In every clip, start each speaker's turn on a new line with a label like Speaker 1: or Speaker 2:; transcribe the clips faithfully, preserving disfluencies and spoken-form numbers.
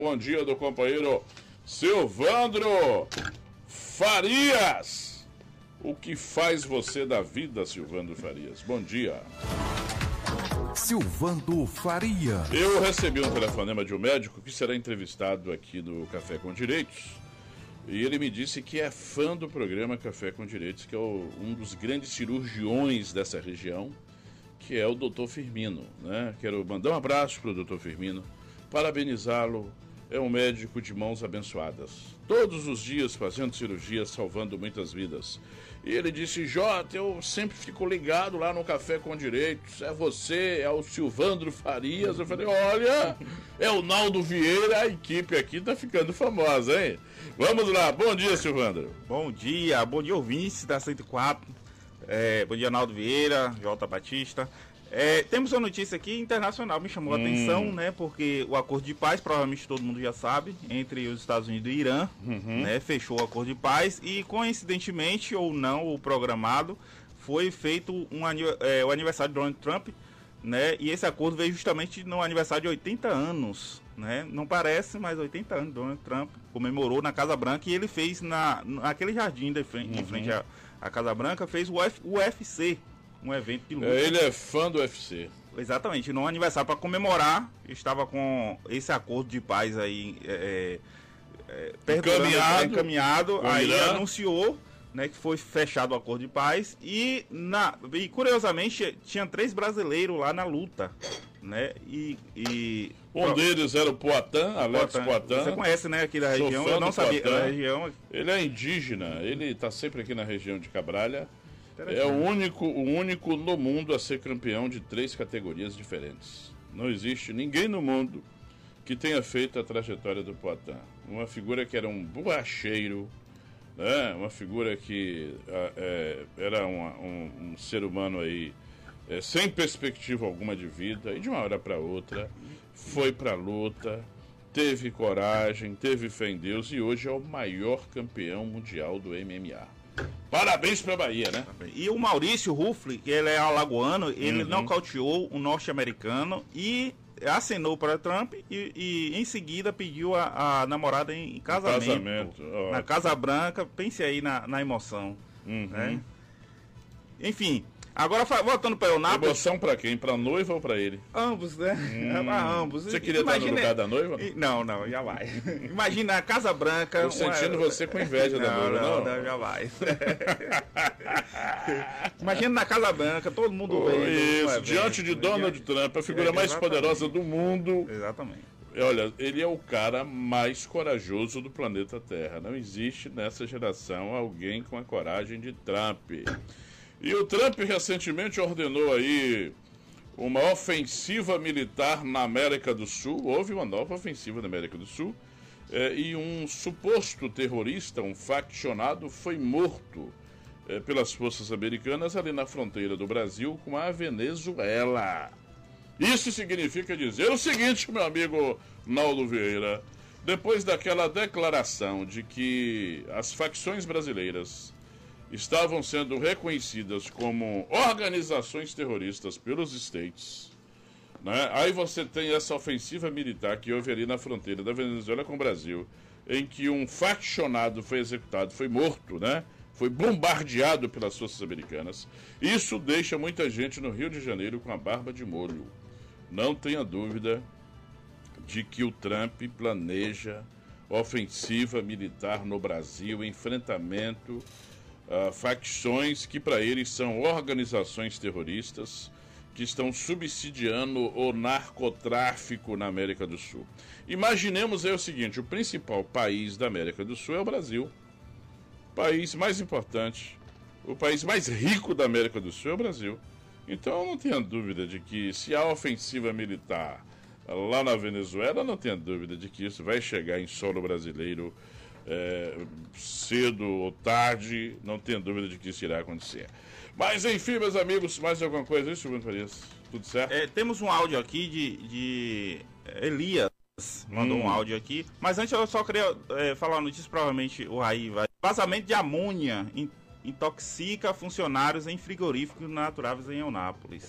Speaker 1: Bom dia do companheiro Silvandro Farias. O que faz você da vida, Silvandro Farias? Bom dia.
Speaker 2: Silvandro Faria.
Speaker 1: Eu recebi um telefonema de um médico que será entrevistado aqui no Café com Direitos. E ele me disse que é fã do programa Café com Direitos, que é o, um dos grandes cirurgiões dessa região, que é o doutor Firmino, né? Quero mandar um abraço para o doutor Firmino, parabenizá-lo. É um médico de mãos abençoadas. Todos os dias fazendo cirurgia, salvando muitas vidas. E ele disse: Jota, eu sempre fico ligado lá no Café com Direitos. É você, é o Silvandro Farias. Eu falei: olha, é o Naldo Vieira, a equipe aqui tá ficando famosa, hein? Vamos lá, bom dia, Silvandro.
Speaker 3: Bom dia, bom dia, ouvintes da cento e quatro. É, bom dia, Naldo Vieira, Jota Batista. É, temos uma notícia aqui internacional, me chamou a
Speaker 1: hum.
Speaker 3: atenção, né? Porque o acordo de paz, provavelmente todo mundo já sabe, entre os Estados Unidos e o Irã,
Speaker 1: uhum.
Speaker 3: né? Fechou o acordo de paz e, coincidentemente ou não, ou programado, foi feito um, é, o aniversário de Donald Trump, né? E esse acordo veio justamente no aniversário de oitenta anos, né? Não parece, mas oitenta anos Donald Trump comemorou na Casa Branca e ele fez na, naquele jardim de frente,
Speaker 1: uhum.
Speaker 3: de frente à, à Casa Branca, fez o U F C. Um evento de luta.
Speaker 1: Ele é fã do U F C.
Speaker 3: Exatamente, no aniversário para comemorar, estava com esse acordo de paz aí é, é,
Speaker 1: encaminhado,
Speaker 3: encaminhado aí
Speaker 1: Irã.
Speaker 3: Anunciou, né, que foi fechado o acordo de paz e, na, e curiosamente tinha três brasileiros lá na luta, né? E, e
Speaker 1: um pro... deles era o Poitin, Alex Poitin.
Speaker 3: Você conhece, né, aqui da
Speaker 1: Sou
Speaker 3: região?
Speaker 1: fã
Speaker 3: Eu não
Speaker 1: do
Speaker 3: sabia
Speaker 1: Poitin.
Speaker 3: da região.
Speaker 1: Ele é indígena, ele está sempre aqui na região de Cabralha. É o único, o único no mundo a ser campeão de três categorias diferentes. Não existe ninguém no mundo que tenha feito a trajetória do Poitin. Uma figura que era um borracheiro, né? Uma figura que é, era uma, um, um ser humano aí é, sem perspectiva alguma de vida, e de uma hora para outra foi para a luta, teve coragem, teve fé em Deus e hoje é o maior campeão mundial do M M A. Parabéns pra Bahia, né?
Speaker 3: E o Maurício Ruffli, que ele é alagoano, ele
Speaker 1: uhum.
Speaker 3: nocauteou um norte-americano e acenou para Trump e, e em seguida pediu a, a namorada em casamento,
Speaker 1: casamento
Speaker 3: na Casa Branca. Pense aí na, na emoção,
Speaker 1: uhum.
Speaker 3: né? Enfim, agora voltando para o Eunápolis.
Speaker 1: Emoção pra quem? Pra noiva ou pra ele?
Speaker 3: Ambos, né?
Speaker 1: Hum.
Speaker 3: Ambos.
Speaker 1: Você queria Imagina... estar no lugar da noiva?
Speaker 3: Não, não, já vai. Imagina a Casa Branca.
Speaker 1: Tô sentindo uma... você com inveja
Speaker 3: não,
Speaker 1: da noiva,
Speaker 3: não?
Speaker 1: Não,
Speaker 3: não, já vai. Imagina na Casa Branca, todo mundo
Speaker 1: oh,
Speaker 3: vendo.
Speaker 1: Isso,
Speaker 3: evento,
Speaker 1: diante de Donald diante... Trump, a figura é, mais poderosa do mundo.
Speaker 3: Exatamente.
Speaker 1: Olha, ele é o cara mais corajoso do planeta Terra. Não existe nessa geração alguém com a coragem de Trump. E o Trump recentemente ordenou aí uma ofensiva militar na América do Sul. Houve uma nova ofensiva na América do Sul. É, e um suposto terrorista, um faccionado, foi morto é, pelas forças americanas ali na fronteira do Brasil com a Venezuela. Isso significa dizer o seguinte, meu amigo Naldo Vieira. Depois daquela declaração de que as facções brasileiras estavam sendo reconhecidas como organizações terroristas pelos States, né? Aí você tem essa ofensiva militar que houve ali na fronteira da Venezuela com o Brasil, em que um faccionado foi executado, foi morto, né? Foi bombardeado pelas forças americanas. Isso deixa muita gente no Rio de Janeiro com a barba de molho. Não tenha dúvida de que o Trump planeja ofensiva militar no Brasil, enfrentamento Uh, facções que para eles são organizações terroristas que estão subsidiando o narcotráfico na América do Sul. Imaginemos aí o seguinte: o principal país da América do Sul é o Brasil. O país mais importante, o país mais rico da América do Sul é o Brasil. Então não tenha dúvida de que se há ofensiva militar lá na Venezuela, não tenha dúvida de que isso vai chegar em solo brasileiro É, cedo ou tarde, não tenho dúvida de que isso irá acontecer. Mas enfim, meus amigos, mais alguma coisa aí, Silvio Farias? Tudo certo?
Speaker 3: É, temos um áudio aqui de, de Elias, mandou hum. um áudio aqui, mas antes eu só queria é, falar uma notícia, provavelmente o Raí vai. Vazamento de amônia intoxica funcionários em frigoríficos naturáveis em Eunápolis.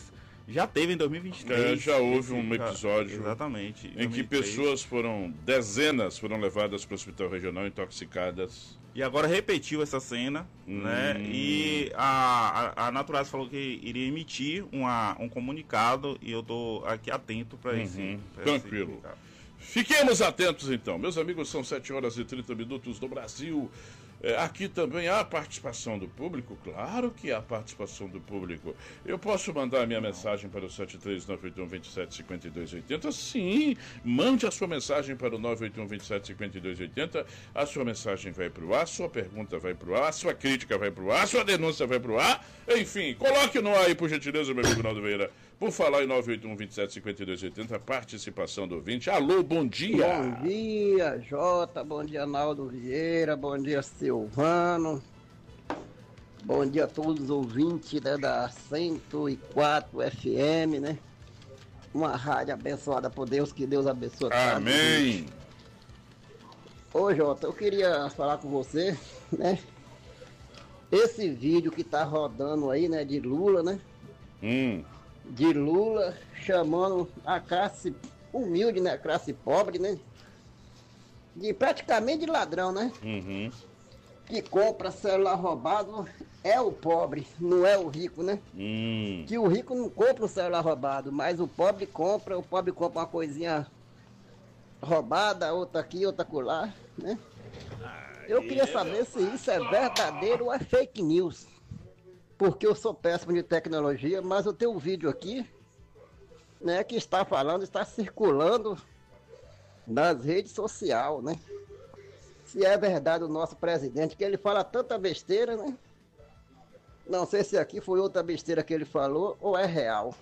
Speaker 3: Já teve em dois mil e vinte e três.
Speaker 1: É, já houve
Speaker 3: esse,
Speaker 1: um episódio.
Speaker 3: Exatamente.
Speaker 1: Em que pessoas foram, dezenas foram levadas para o hospital regional intoxicadas.
Speaker 3: E agora repetiu essa cena, hum. né? E a, a, a Naturais falou que iria emitir uma, um comunicado e eu tô aqui atento para
Speaker 1: uhum.
Speaker 3: esse. Pra
Speaker 1: Tranquilo. Esse Fiquemos atentos então. Meus amigos, são sete horas e trinta minutos no Brasil. É, aqui também há participação do público? Claro que há participação do público. Eu posso mandar a minha mensagem para o sete três nove oito um, dois sete cinco dois oito zero? Sim, mande a sua mensagem para o nove oito um, dois sete cinco dois oito zero. A sua mensagem vai para o ar, a sua pergunta vai para o ar, a sua crítica vai para o ar, a sua denúncia vai para o ar. Enfim, coloque no ar aí, por gentileza, meu amigo Naldo Vieira. Por falar em nove oito um, dois sete cinco dois oito zero, a participação do ouvinte. Alô, bom dia.
Speaker 2: Bom dia, Jota. Bom dia, Naldo Vieira. Bom dia, Silvano. Bom dia a todos os ouvintes, né, da cento e quatro F M, né? Uma rádio abençoada por Deus, que Deus abençoe.
Speaker 1: Amém.
Speaker 2: Ô, Jota, eu queria falar com você, né? Esse vídeo que tá rodando aí, né, de Lula, né?
Speaker 1: Hum.
Speaker 2: De Lula chamando a classe humilde, né? A classe pobre, né? De praticamente de ladrão, né?
Speaker 1: Uhum.
Speaker 2: Que compra celular roubado é o pobre, não é o rico, né?
Speaker 1: Hum.
Speaker 2: Que o rico não compra um celular roubado, mas o pobre compra, o pobre compra uma coisinha roubada, outra aqui, outra acolá, né? Eu queria saber se isso é verdadeiro ou é fake news. Porque eu sou péssimo de tecnologia, mas eu tenho um vídeo aqui, né, que está falando, está circulando nas redes sociais, né? Se é verdade o nosso presidente, que ele fala tanta besteira, né? Não sei se aqui foi outra besteira que ele falou ou é real.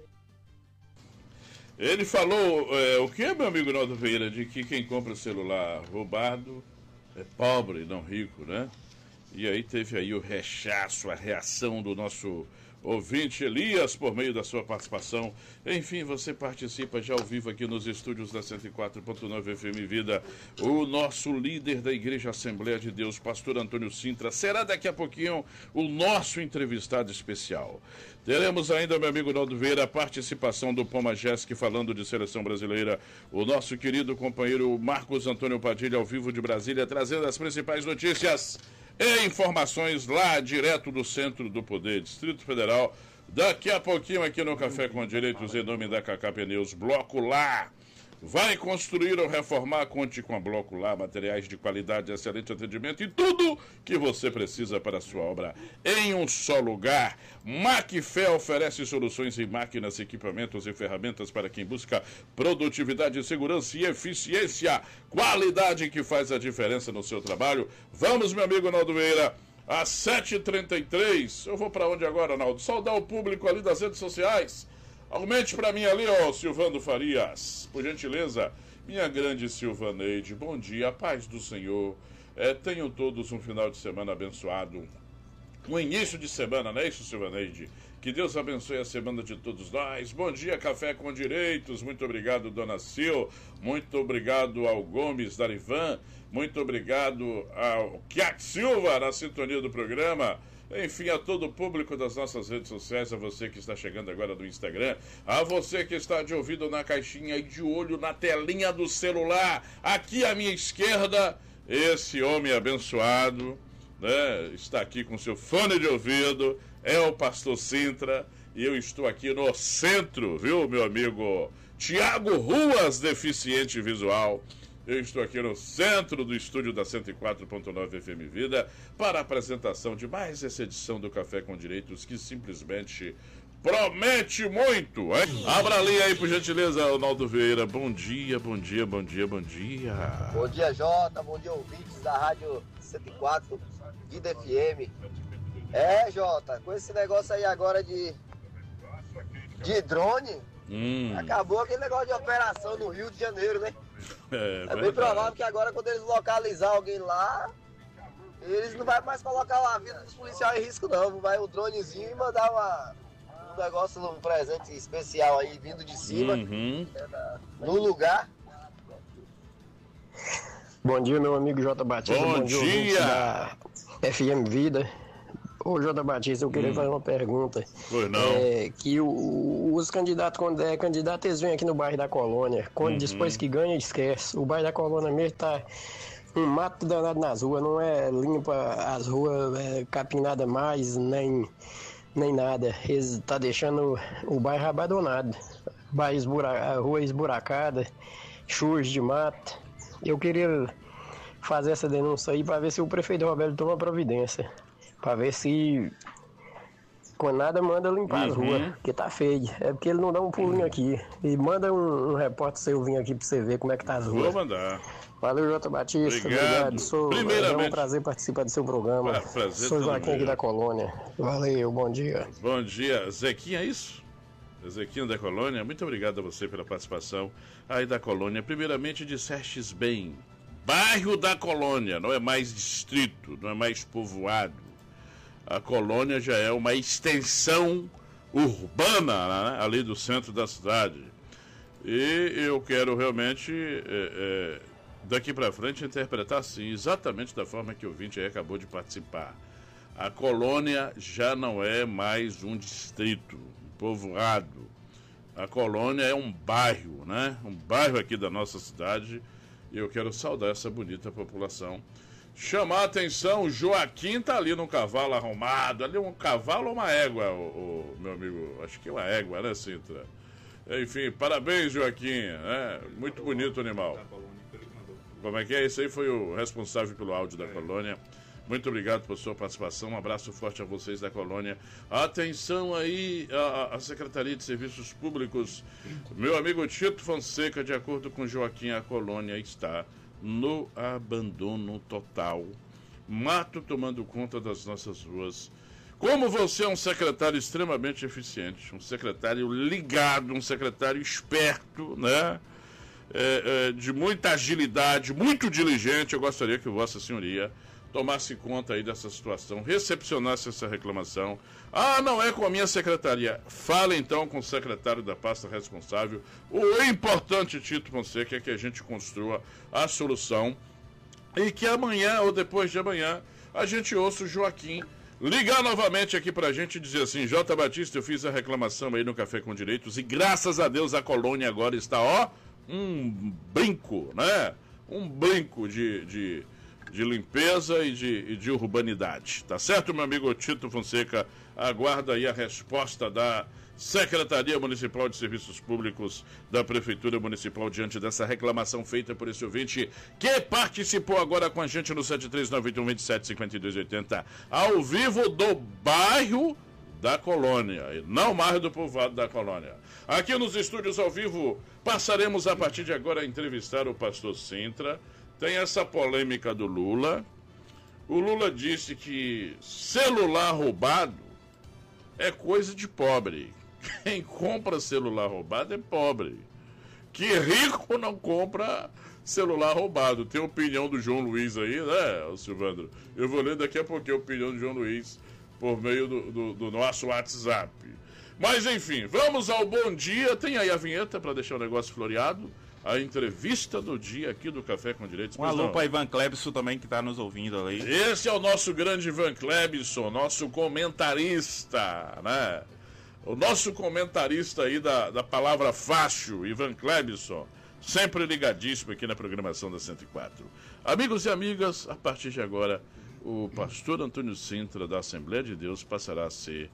Speaker 1: Ele falou, é, o que, meu amigo Naldo Vieira, de que quem compra celular roubado é pobre, não rico, né? E aí teve aí o rechaço, a reação do nosso ouvinte Elias por meio da sua participação. Enfim, você participa já ao vivo aqui nos estúdios da cento e quatro ponto nove F M Vida. O nosso líder da Igreja Assembleia de Deus, pastor Antônio Sintra, será daqui a pouquinho o nosso entrevistado especial. Teremos ainda, meu amigo Naldo Vieira, a participação do Poma Jéssica falando de seleção brasileira. O nosso querido companheiro Marcos Antônio Padilha, ao vivo de Brasília, trazendo as principais notícias e informações lá direto do centro do poder, Distrito Federal. Daqui a pouquinho aqui no Café com Direitos, em nome da Cacá Pneus, Bloco Lá. Vai construir ou reformar, conte com a Bloco Lá, materiais de qualidade, excelente atendimento e tudo que você precisa para a sua obra em um só lugar. Macfé oferece soluções em máquinas, equipamentos e ferramentas para quem busca produtividade, segurança e eficiência. Qualidade que faz a diferença no seu trabalho. Vamos, meu amigo Naldo Vieira, às sete e trinta e três. Eu vou para onde agora, Naldo? Saudar o público ali das redes sociais. Aumente para mim ali, ó, Silvano Farias, por gentileza. Minha grande Silvaneide, bom dia, a paz do Senhor. É, tenham todos um final de semana abençoado. Um início de semana, não é isso, Silvaneide? Que Deus abençoe a semana de todos nós. Bom dia, Café com Direitos. Muito obrigado, Dona Sil. Muito obrigado ao Gomes Darivan. Muito obrigado ao Kiak Silva, na sintonia do programa. Enfim, a todo o público das nossas redes sociais, a você que está chegando agora do Instagram, a você que está de ouvido na caixinha e de olho na telinha do celular. Aqui à minha esquerda, esse homem abençoado, né, está aqui com seu fone de ouvido, é o pastor Sintra, e eu estou aqui no centro, viu, meu amigo Tiago Ruas, deficiente visual. Eu estou aqui no centro do estúdio da cento e quatro ponto nove F M Vida para a apresentação de mais essa edição do Café com Direitos, que simplesmente promete muito, hein? Abra a linha aí, por gentileza, Naldo Vieira. Bom dia, bom dia, bom dia, bom dia.
Speaker 4: Bom dia, Jota. Bom dia, ouvintes da Rádio cento e quatro, Vida F M. É, Jota, com esse negócio aí agora de, de drone,
Speaker 1: hum.
Speaker 4: acabou aquele negócio de operação no Rio de Janeiro, né?
Speaker 1: É,
Speaker 4: é bem provável que agora, quando eles localizar alguém lá, eles não vão mais colocar a vida dos policiais em risco, não. Vai o dronezinho e mandar uma, um negócio, um presente especial aí, vindo de cima,
Speaker 1: uhum.
Speaker 4: no lugar.
Speaker 5: Bom dia, meu amigo J. Batista.
Speaker 1: Bom, Bom dia!
Speaker 5: dia da F M Vida. Ô, Jota Batista, eu queria
Speaker 1: Hum.
Speaker 5: fazer uma pergunta.
Speaker 1: Pois não.
Speaker 5: É, que o- os candidatos, quando é candidato, eles vêm aqui no bairro da Colônia. Quando
Speaker 1: Uhum.
Speaker 5: depois que ganha, esquece. O bairro da Colônia mesmo tá um mato danado nas ruas, não é limpa as ruas, é capim nada mais, nem, nem nada. Eles tá deixando o bairro abandonado. Bairro esbura, a rua esburacada, churros de mato. Eu queria fazer essa denúncia aí para ver se o prefeito Roberto toma providência. Para ver se, quando nada, manda limpar as
Speaker 1: Uhum.
Speaker 5: ruas, porque tá feio. É porque ele não dá um pulinho aqui. E manda um, um repórter seu vir aqui para você ver como é que tá as
Speaker 1: Vou
Speaker 5: ruas.
Speaker 1: mandar.
Speaker 5: Valeu, Jota Batista.
Speaker 1: Obrigado.
Speaker 5: Sou,
Speaker 1: Primeiramente-
Speaker 5: é um prazer participar do seu programa.
Speaker 1: Ah, prazer
Speaker 5: Sou
Speaker 1: todo
Speaker 5: Joaquim
Speaker 1: meu.
Speaker 5: aqui da Colônia. Valeu, bom dia.
Speaker 1: Bom dia, Zequinha, é isso? Zequinha da Colônia, muito obrigado a você pela participação aí da Colônia. Primeiramente, dissestes bem, bairro da Colônia, não é mais distrito, não é mais povoado. A Colônia já é uma extensão urbana, né, ali do centro da cidade. E eu quero realmente, é, é, daqui para frente, interpretar assim, exatamente da forma que o ouvinte aí acabou de participar. A Colônia já não é mais um distrito, um povoado. A Colônia é um bairro, né? Um bairro aqui da nossa cidade. E eu quero saudar essa bonita população. Chamar a atenção, o Joaquim tá ali num cavalo arrumado. Ali um cavalo ou uma égua, o, o meu amigo? Acho que é uma égua, né, Sintra? Enfim, parabéns, Joaquim. Né? Muito bonito o animal. Como é que é? Esse aí foi o responsável pelo áudio da Colônia. Muito obrigado por sua participação. Um abraço forte a vocês da Colônia. Atenção aí, a, a Secretaria de Serviços Públicos. Meu amigo Tito Fonseca, de acordo com Joaquim, a Colônia está no abandono total. Mato tomando conta das nossas ruas. Como você é um secretário extremamente eficiente, um secretário ligado, um secretário esperto, né? É, é, de muita agilidade, muito diligente, eu gostaria que Vossa Senhoria tomasse conta aí dessa situação, recepcionasse essa reclamação. Ah, não é com a minha secretaria. Fale então com o secretário da pasta responsável. O importante, Tito Fonseca, é que a gente construa a solução e que amanhã ou depois de amanhã a gente ouça o Joaquim ligar novamente aqui pra gente e dizer assim: Jota Batista, eu fiz a reclamação aí no Café com Direitos e graças a Deus a Colônia agora está, ó, um brinco, né? Um brinco de... de de limpeza e de, e de urbanidade. Tá certo, meu amigo Tito Fonseca? Aguarda aí a resposta da Secretaria Municipal de Serviços Públicos da Prefeitura Municipal diante dessa reclamação feita por esse ouvinte que participou agora com a gente no sete três nove um, dois sete cinco dois oito zero, ao vivo do bairro da Colônia, e não mais do povoado da Colônia. Aqui nos estúdios ao vivo, passaremos a partir de agora a entrevistar o pastor Sintra. Tem essa polêmica do Lula. O Lula disse que celular roubado é coisa de pobre. Quem compra celular roubado é pobre. Que rico não compra celular roubado. Tem a opinião do João Luiz aí, né, Silvandro? Eu vou ler daqui a pouquinho a opinião do João Luiz por meio do, do, do nosso WhatsApp. Mas enfim, vamos ao bom dia. Tem aí a vinheta para deixar o negócio floreado. A entrevista do dia aqui do Café com Direitos.
Speaker 3: Um alô para Ivan Klebson também, que está nos ouvindo aí.
Speaker 1: Esse é o nosso grande Ivan Klebson, nosso comentarista, né? O nosso comentarista aí da, da palavra fácil, Ivan Klebson, sempre ligadíssimo aqui na programação da cento e quatro. Amigos e amigas, a partir de agora, o pastor Antônio Sintra, da Assembleia de Deus, passará a ser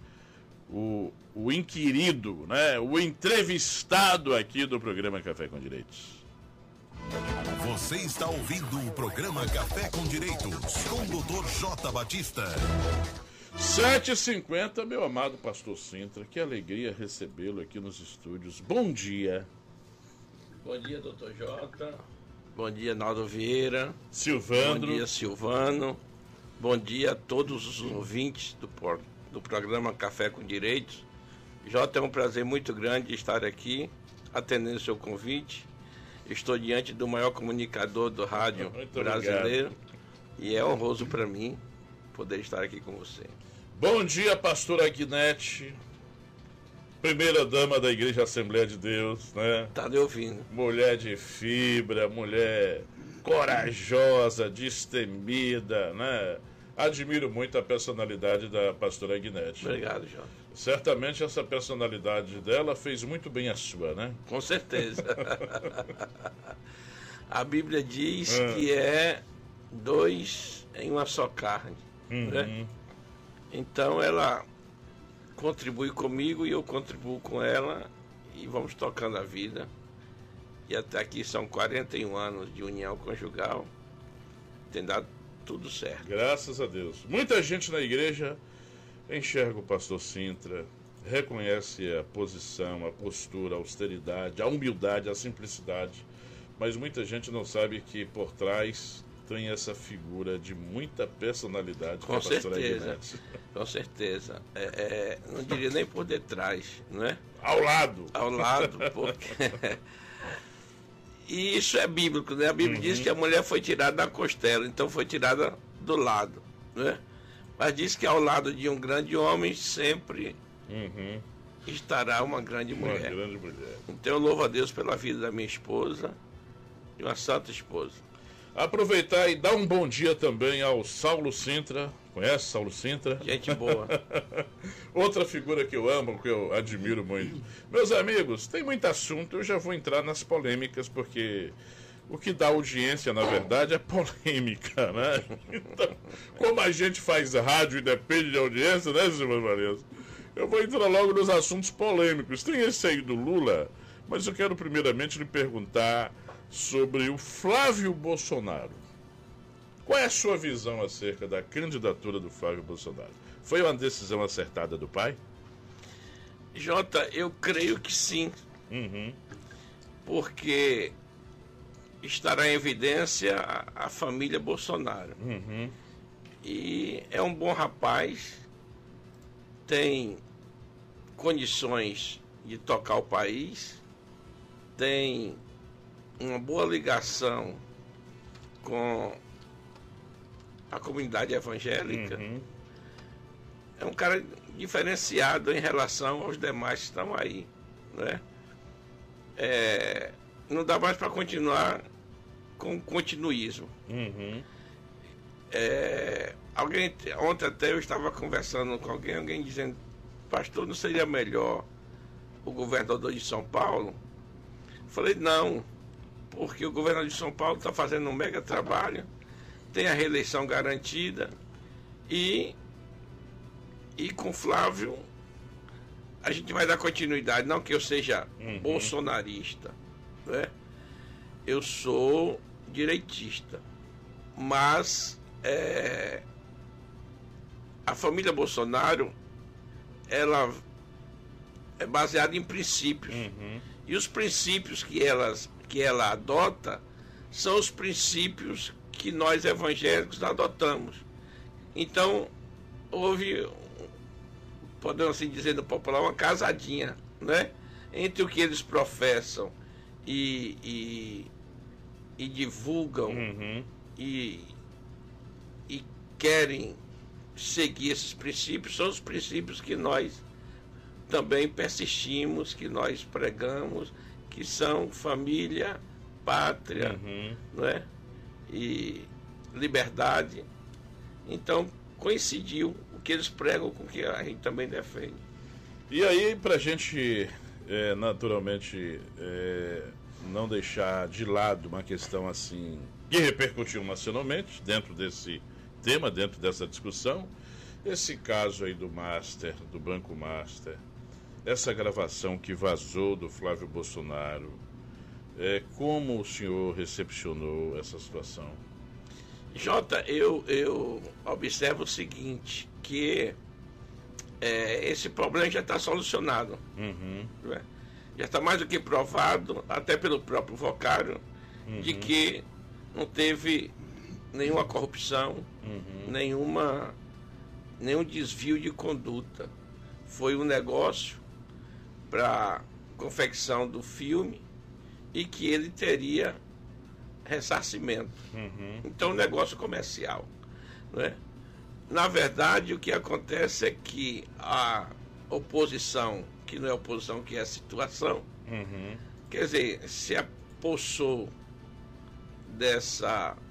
Speaker 1: o, o inquirido, né? O entrevistado aqui do programa Café com Direitos.
Speaker 6: Você está ouvindo o programa Café com Direitos, com o doutor Jota Batista.
Speaker 1: sete e cinquenta, meu amado pastor Sintra, que alegria recebê-lo aqui nos estúdios. Bom dia.
Speaker 7: Bom dia, doutor Jota. Bom dia, Naldo Vieira.
Speaker 1: Silvandro.
Speaker 7: Bom dia, Silvano. Bom dia a todos os ouvintes do, do programa Café com Direitos. Jota, é um prazer muito grande estar aqui, atendendo o seu convite. Estou diante do maior comunicador do rádio
Speaker 1: muito
Speaker 7: brasileiro.
Speaker 1: Obrigado.
Speaker 7: E é honroso para mim poder estar aqui com você.
Speaker 1: Bom dia, pastor Agnete, primeira dama da Igreja Assembleia de Deus, né?
Speaker 7: Tá lhe ouvindo.
Speaker 1: Mulher de fibra, mulher corajosa, destemida, né? admiro muito a personalidade da pastora Agnete.
Speaker 7: Obrigado, João.
Speaker 1: Certamente essa personalidade dela fez muito bem a sua, né?
Speaker 7: Com certeza. A Bíblia diz
Speaker 1: Ah.
Speaker 7: que é dois em uma só carne.
Speaker 1: Uhum.
Speaker 7: Né? Então ela contribui comigo e eu contribuo com ela e vamos tocando a vida. E até aqui são quarenta e um anos de união conjugal. Tem dado tudo certo.
Speaker 1: Graças a Deus. Muita gente na igreja enxerga o pastor Sintra, reconhece a posição, a postura, a austeridade, a humildade, a simplicidade, mas muita gente não sabe que por trás tem essa figura de muita personalidade.
Speaker 7: Com certeza, com certeza. É, é, não diria nem por detrás, não é?
Speaker 1: Ao lado.
Speaker 7: Ao lado, porque... E isso é bíblico, né? A Bíblia uhum. diz que a mulher foi tirada da costela, então foi tirada do lado, né? Mas diz que ao lado de um grande homem sempre uhum. estará uma grande mulher.
Speaker 1: Uma grande mulher.
Speaker 7: Então eu louvo a Deus pela vida da minha esposa, de uma santa esposa.
Speaker 1: Aproveitar e dar um bom dia também ao Saulo Sintra. Conhece Saulo Sintra?
Speaker 7: Gente boa.
Speaker 1: Outra figura que eu amo, que eu admiro muito. Meus amigos, tem muito assunto, eu já vou entrar nas polêmicas, porque o que dá audiência, na verdade, é polêmica, né? Então, como a gente faz rádio e depende de audiência, né, Silvio Mares? Eu vou entrar logo nos assuntos polêmicos. Tem esse aí do Lula, mas eu quero primeiramente lhe perguntar sobre o Flávio Bolsonaro. Qual é a sua visão acerca da candidatura do Flávio Bolsonaro? Foi uma decisão acertada do pai?
Speaker 7: Jota, eu creio que sim.
Speaker 1: Uhum.
Speaker 7: Porque estará em evidência a, a família Bolsonaro.
Speaker 1: Uhum.
Speaker 7: E é um bom rapaz, tem condições de tocar o país, tem uma boa ligação com a comunidade evangélica.
Speaker 1: Uhum.
Speaker 7: É um cara diferenciado em relação aos demais que estão aí, né? É, não dá mais para continuar com continuismo.
Speaker 1: Uhum.
Speaker 7: É, alguém, ontem até eu estava conversando com alguém, alguém dizendo, pastor, não seria melhor o governador de São Paulo? Eu falei, não, porque o governador de São Paulo está fazendo um mega trabalho, tem a reeleição garantida e, e com Flávio a gente vai dar continuidade. Não que eu seja uhum. bolsonarista, né? Eu sou direitista, mas é, a família Bolsonaro ela é baseada em princípios
Speaker 1: uhum.
Speaker 7: e os princípios que, elas, que ela adota são os princípios que nós evangélicos adotamos. Então, houve, podemos assim dizer no popular, uma casadinha, né? Entre o que eles professam e, e, e divulgam
Speaker 1: uhum.
Speaker 7: e, e querem seguir esses princípios, são os princípios que nós também persistimos, que nós pregamos, que são família, pátria,
Speaker 1: uhum.
Speaker 7: não é? E liberdade. Então coincidiu o que eles pregam com o que a gente também defende.
Speaker 1: E aí, para a gente é, naturalmente é, não deixar de lado uma questão assim que repercutiu nacionalmente dentro desse tema, dentro dessa discussão, esse caso aí do Master, do Banco Master, essa gravação que vazou do Flávio Bolsonaro, É, como o senhor recepcionou essa situação?
Speaker 7: Jota, eu, eu observo o seguinte, que é, esse problema já está solucionado.
Speaker 1: Uhum.
Speaker 7: Né? Já está mais do que provado, até pelo próprio Vocário, uhum. de que não teve nenhuma corrupção, uhum. nenhuma, nenhum desvio de conduta. Foi um negócio para confecção do filme e que ele teria ressarcimento.
Speaker 1: Uhum.
Speaker 7: Então, negócio comercial, né? Na verdade, o que acontece é que a oposição, que não é oposição, que é a situação,
Speaker 1: uhum.
Speaker 7: quer dizer, se apossou dessa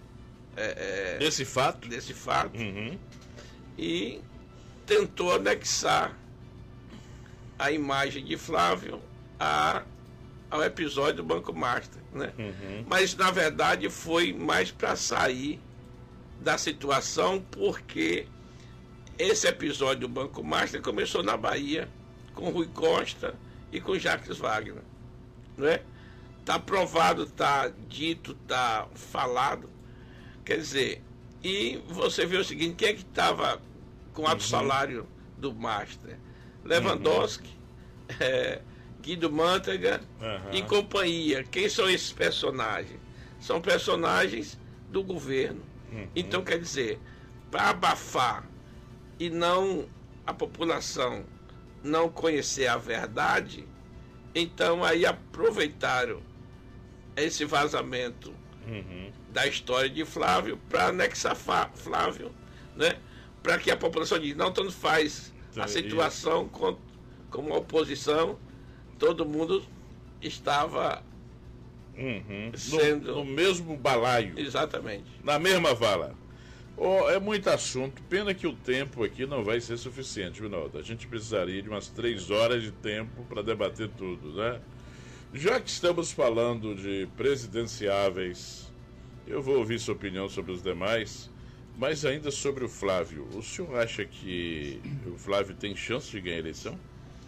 Speaker 7: é, é,
Speaker 1: desse fato,
Speaker 7: desse fato
Speaker 1: uhum.
Speaker 7: e tentou anexar a imagem de Flávio a, ao episódio do Banco Master, né? Uhum. Mas na verdade foi mais para sair da situação, porque esse episódio do Banco Master começou na Bahia com Rui Costa e com Jacques Wagner, não é? Tá provado, tá dito, tá falado. Quer dizer, e você vê o seguinte, quem é que estava com alto uhum. salário do Master? Lewandowski, uhum. é, Guido Mantega uhum. e companhia. Quem são esses personagens? São personagens do governo. Uhum. Então, quer dizer, para abafar e não a população não conhecer a verdade, então aí aproveitaram esse vazamento uhum. da história de Flávio para anexar Flávio, né? Para que a população diga, não, tanto faz a situação com, como a oposição, todo mundo estava
Speaker 1: uhum.
Speaker 7: sendo...
Speaker 1: No, no mesmo balaio.
Speaker 7: Exatamente.
Speaker 1: Na mesma vala. Oh, é muito assunto, pena que o tempo aqui não vai ser suficiente, Vinaldo. A gente precisaria de umas três horas de tempo para debater tudo, né? Já que estamos falando de presidenciáveis, eu vou ouvir sua opinião sobre os demais, mas ainda sobre o Flávio. O senhor acha que o Flávio tem chance de ganhar a eleição?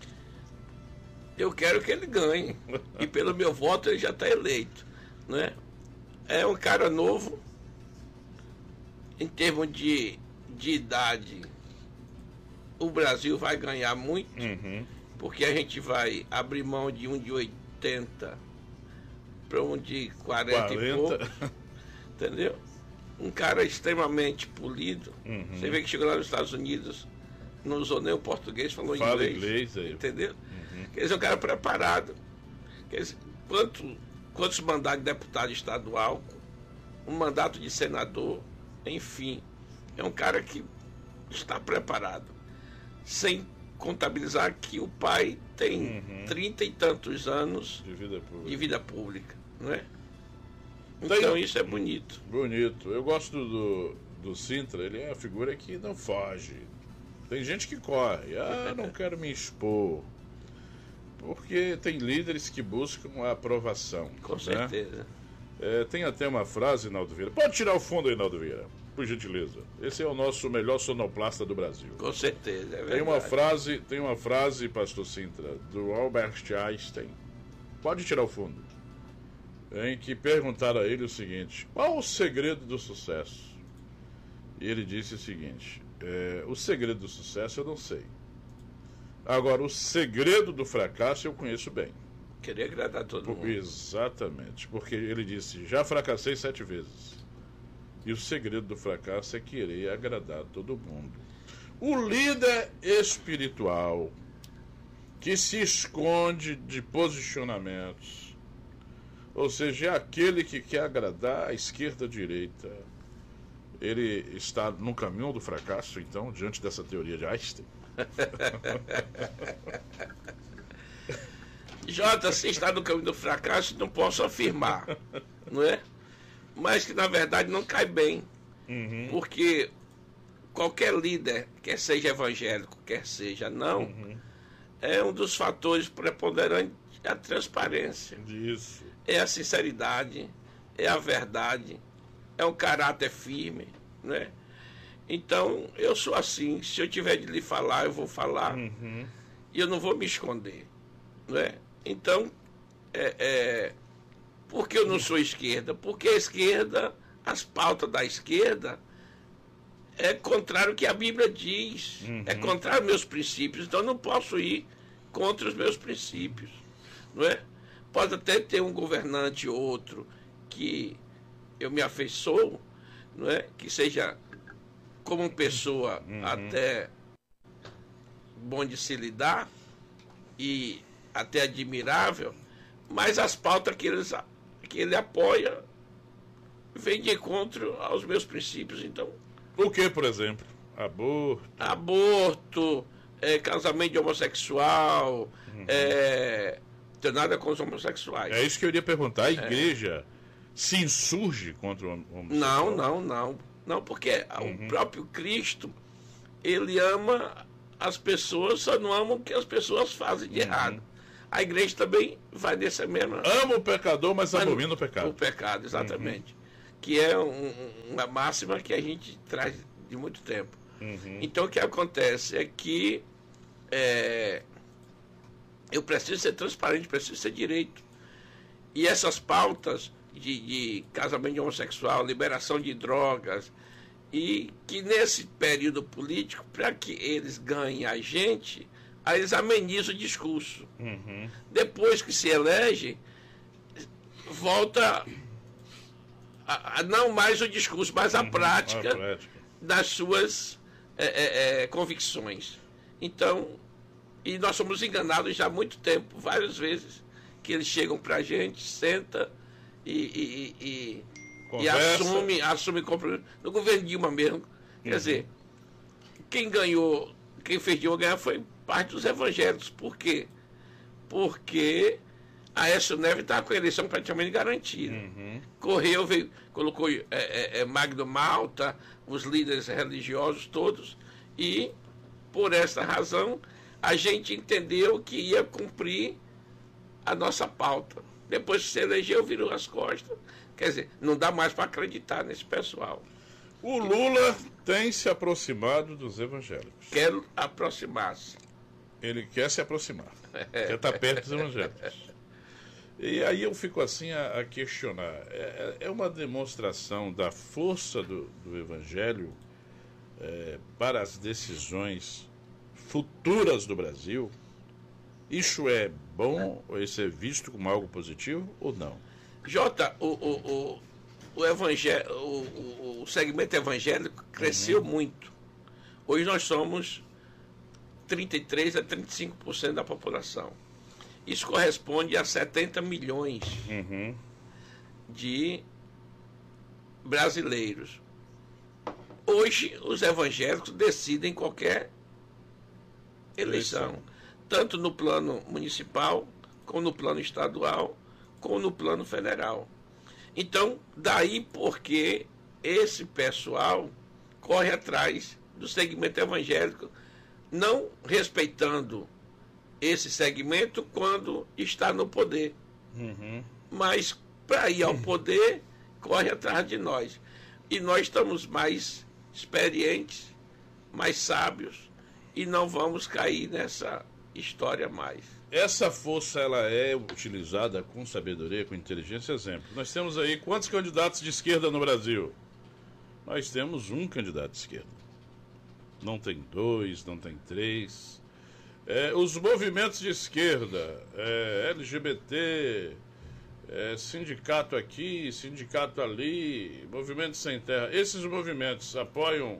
Speaker 7: Eu quero que ele ganhe. E pelo meu voto ele já está eleito, né? É um cara novo. Em termos de, de idade, o Brasil vai ganhar muito, uhum. porque a gente vai abrir mão de um de oitenta para um de quarenta, quarenta e pouco, entendeu? Um cara extremamente polido. Uhum. Você vê que chegou lá nos Estados Unidos, não usou nem o português, falou
Speaker 1: Fala
Speaker 7: inglês,
Speaker 1: inglês aí.
Speaker 7: Entendeu?
Speaker 1: Uhum.
Speaker 7: Quer dizer, um cara preparado. Quer dizer, quanto, quantos mandatos de deputado estadual, um mandato de senador, enfim, é um cara que está preparado, sem contabilizar que o pai tem trinta uhum. e tantos anos
Speaker 1: de vida pública,
Speaker 7: de vida pública, não é? Então tem, isso é bonito.
Speaker 1: Bonito. Eu gosto do, do Sintra, ele é uma figura que não foge. Tem gente que corre, ah, não quero me expor, porque tem líderes que buscam a aprovação.
Speaker 7: Com
Speaker 1: né?
Speaker 7: certeza.
Speaker 1: É, tem até uma frase, Naldo Vieira. Pode tirar o fundo aí, Naldo Vieira, por gentileza. Esse é o nosso melhor sonoplasta do Brasil.
Speaker 7: Com certeza, é verdade.
Speaker 1: Tem uma frase, tem uma frase, pastor Sintra, do Albert Einstein. Pode tirar o fundo. Em que perguntaram a ele o seguinte: qual o segredo do sucesso? E ele disse o seguinte: é, o segredo do sucesso eu não sei. Agora, o segredo do fracasso eu conheço bem.
Speaker 7: Querer agradar todo mundo.
Speaker 1: Exatamente, porque ele disse, já fracassei sete vezes. E o segredo do fracasso é querer agradar todo mundo. O líder espiritual que se esconde de posicionamentos, ou seja, é aquele que quer agradar a esquerda, a direita, ele está no caminho do fracasso, então, diante dessa teoria de Einstein?
Speaker 7: Jota, se está no caminho do fracasso, não posso afirmar, não é? Mas que na verdade não cai bem, uhum. porque qualquer líder, quer seja evangélico, quer seja não, uhum. é um dos fatores preponderantes a transparência.
Speaker 1: Isso.
Speaker 7: É a sinceridade, é a verdade, é um caráter firme, né? Então, eu sou assim, se eu tiver de lhe falar, eu vou falar, uhum. e eu não vou me esconder, não é? Então, é, é, por que eu não sou esquerda? Porque a esquerda, as pautas da esquerda, é contrário ao que a Bíblia diz, uhum. é contrário aos meus princípios, então eu não posso ir contra os meus princípios, não é? Pode até ter um governante ou outro que eu me afeiçoo, não é? Que seja como pessoa uhum. até bom de se lidar e até admirável, mas as pautas que, eles, que ele apoia vêm de encontro aos meus princípios. Então,
Speaker 1: o que, por exemplo? Aborto?
Speaker 7: Aborto, é, casamento de homossexual, uhum. é, não tem nada com os homossexuais.
Speaker 1: É isso que eu iria perguntar. A igreja se insurge contra o homossexual?
Speaker 7: Não, não, não. Não, porque uhum. o próprio Cristo, ele ama as pessoas, só não ama o que as pessoas fazem de uhum. errado. A igreja também vai nessa mesma...
Speaker 1: Ama o pecador, mas, mas abomina o pecado.
Speaker 7: O pecado, exatamente. Uhum. Que é um, uma máxima que a gente traz de muito tempo. Uhum. Então, o que acontece é que é, eu preciso ser transparente, preciso ser direito. E essas pautas de, de casamento homossexual, liberação de drogas, e que nesse período político, para que eles ganhem a gente, aí eles amenizam o discurso. Uhum. Depois que se elege, volta a, a não mais o discurso, mas a, uhum. prática, a prática das suas é, é, é, convicções. Então, e nós somos enganados já há muito tempo, várias vezes, que eles chegam para a gente, senta e, e, e, e assume, assume compromisso. No governo Dilma mesmo. Uhum. Quer dizer, quem ganhou, quem fez Dilma ganhar foi parte dos evangélicos. Por quê? Porque a Aécio Neves estava com a eleição praticamente garantida. Uhum. Correu, veio, colocou é, é, é, Magno Malta, os líderes religiosos todos, e por essa razão a gente entendeu que ia cumprir a nossa pauta. Depois que se elegeu, virou as costas. Quer dizer, não dá mais para acreditar nesse pessoal.
Speaker 1: O Lula tem se aproximado dos evangélicos.
Speaker 7: Quer aproximar-se.
Speaker 1: Ele quer se aproximar. Quer estar perto dos evangélicos. E aí eu fico assim a, a questionar. É, é uma demonstração da força do, do evangelho é, para as decisões futuras do Brasil? Isso é bom, ou isso é visto como algo positivo ou não?
Speaker 7: Jota, o, o, o, o, evangé o, o segmento evangélico cresceu uhum. muito. Hoje nós somos trinta e três a trinta e cinco por cento da população. Isso corresponde a setenta milhões uhum. de brasileiros. Hoje, os evangélicos decidem qualquer eleição, eleição, tanto no plano municipal, como no plano estadual, como no plano federal. Então, daí porque esse pessoal corre atrás do segmento evangélico, não respeitando esse segmento quando está no poder. Uhum. Mas, para ir ao poder, corre atrás de nós. E nós estamos mais experientes, mais sábios, e não vamos cair nessa história mais.
Speaker 1: Essa força, ela é utilizada com sabedoria, com inteligência. Exemplo, nós temos aí quantos candidatos de esquerda no Brasil? Nós temos um candidato de esquerda. Não tem dois, não tem três. É, os movimentos de esquerda, é, L G B T, é, sindicato aqui, sindicato ali, movimento sem terra, esses movimentos apoiam,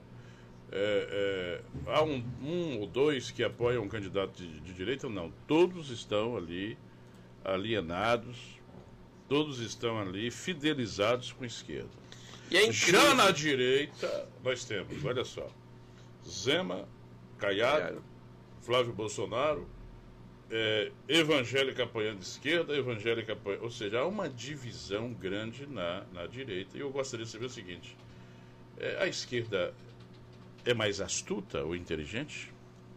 Speaker 1: é, é, há um, um ou dois que apoiam um candidato de, de direita ou não? Todos estão ali alienados, todos estão ali fidelizados com a esquerda.
Speaker 7: E é
Speaker 1: já na direita, nós temos, olha só, Zema, Caiado, Flávio Bolsonaro, é, evangélica apoiando a esquerda, evangélica apoiando... Ou seja, há uma divisão grande na, na direita. E eu gostaria de saber o seguinte, é, a esquerda é mais astuta ou inteligente?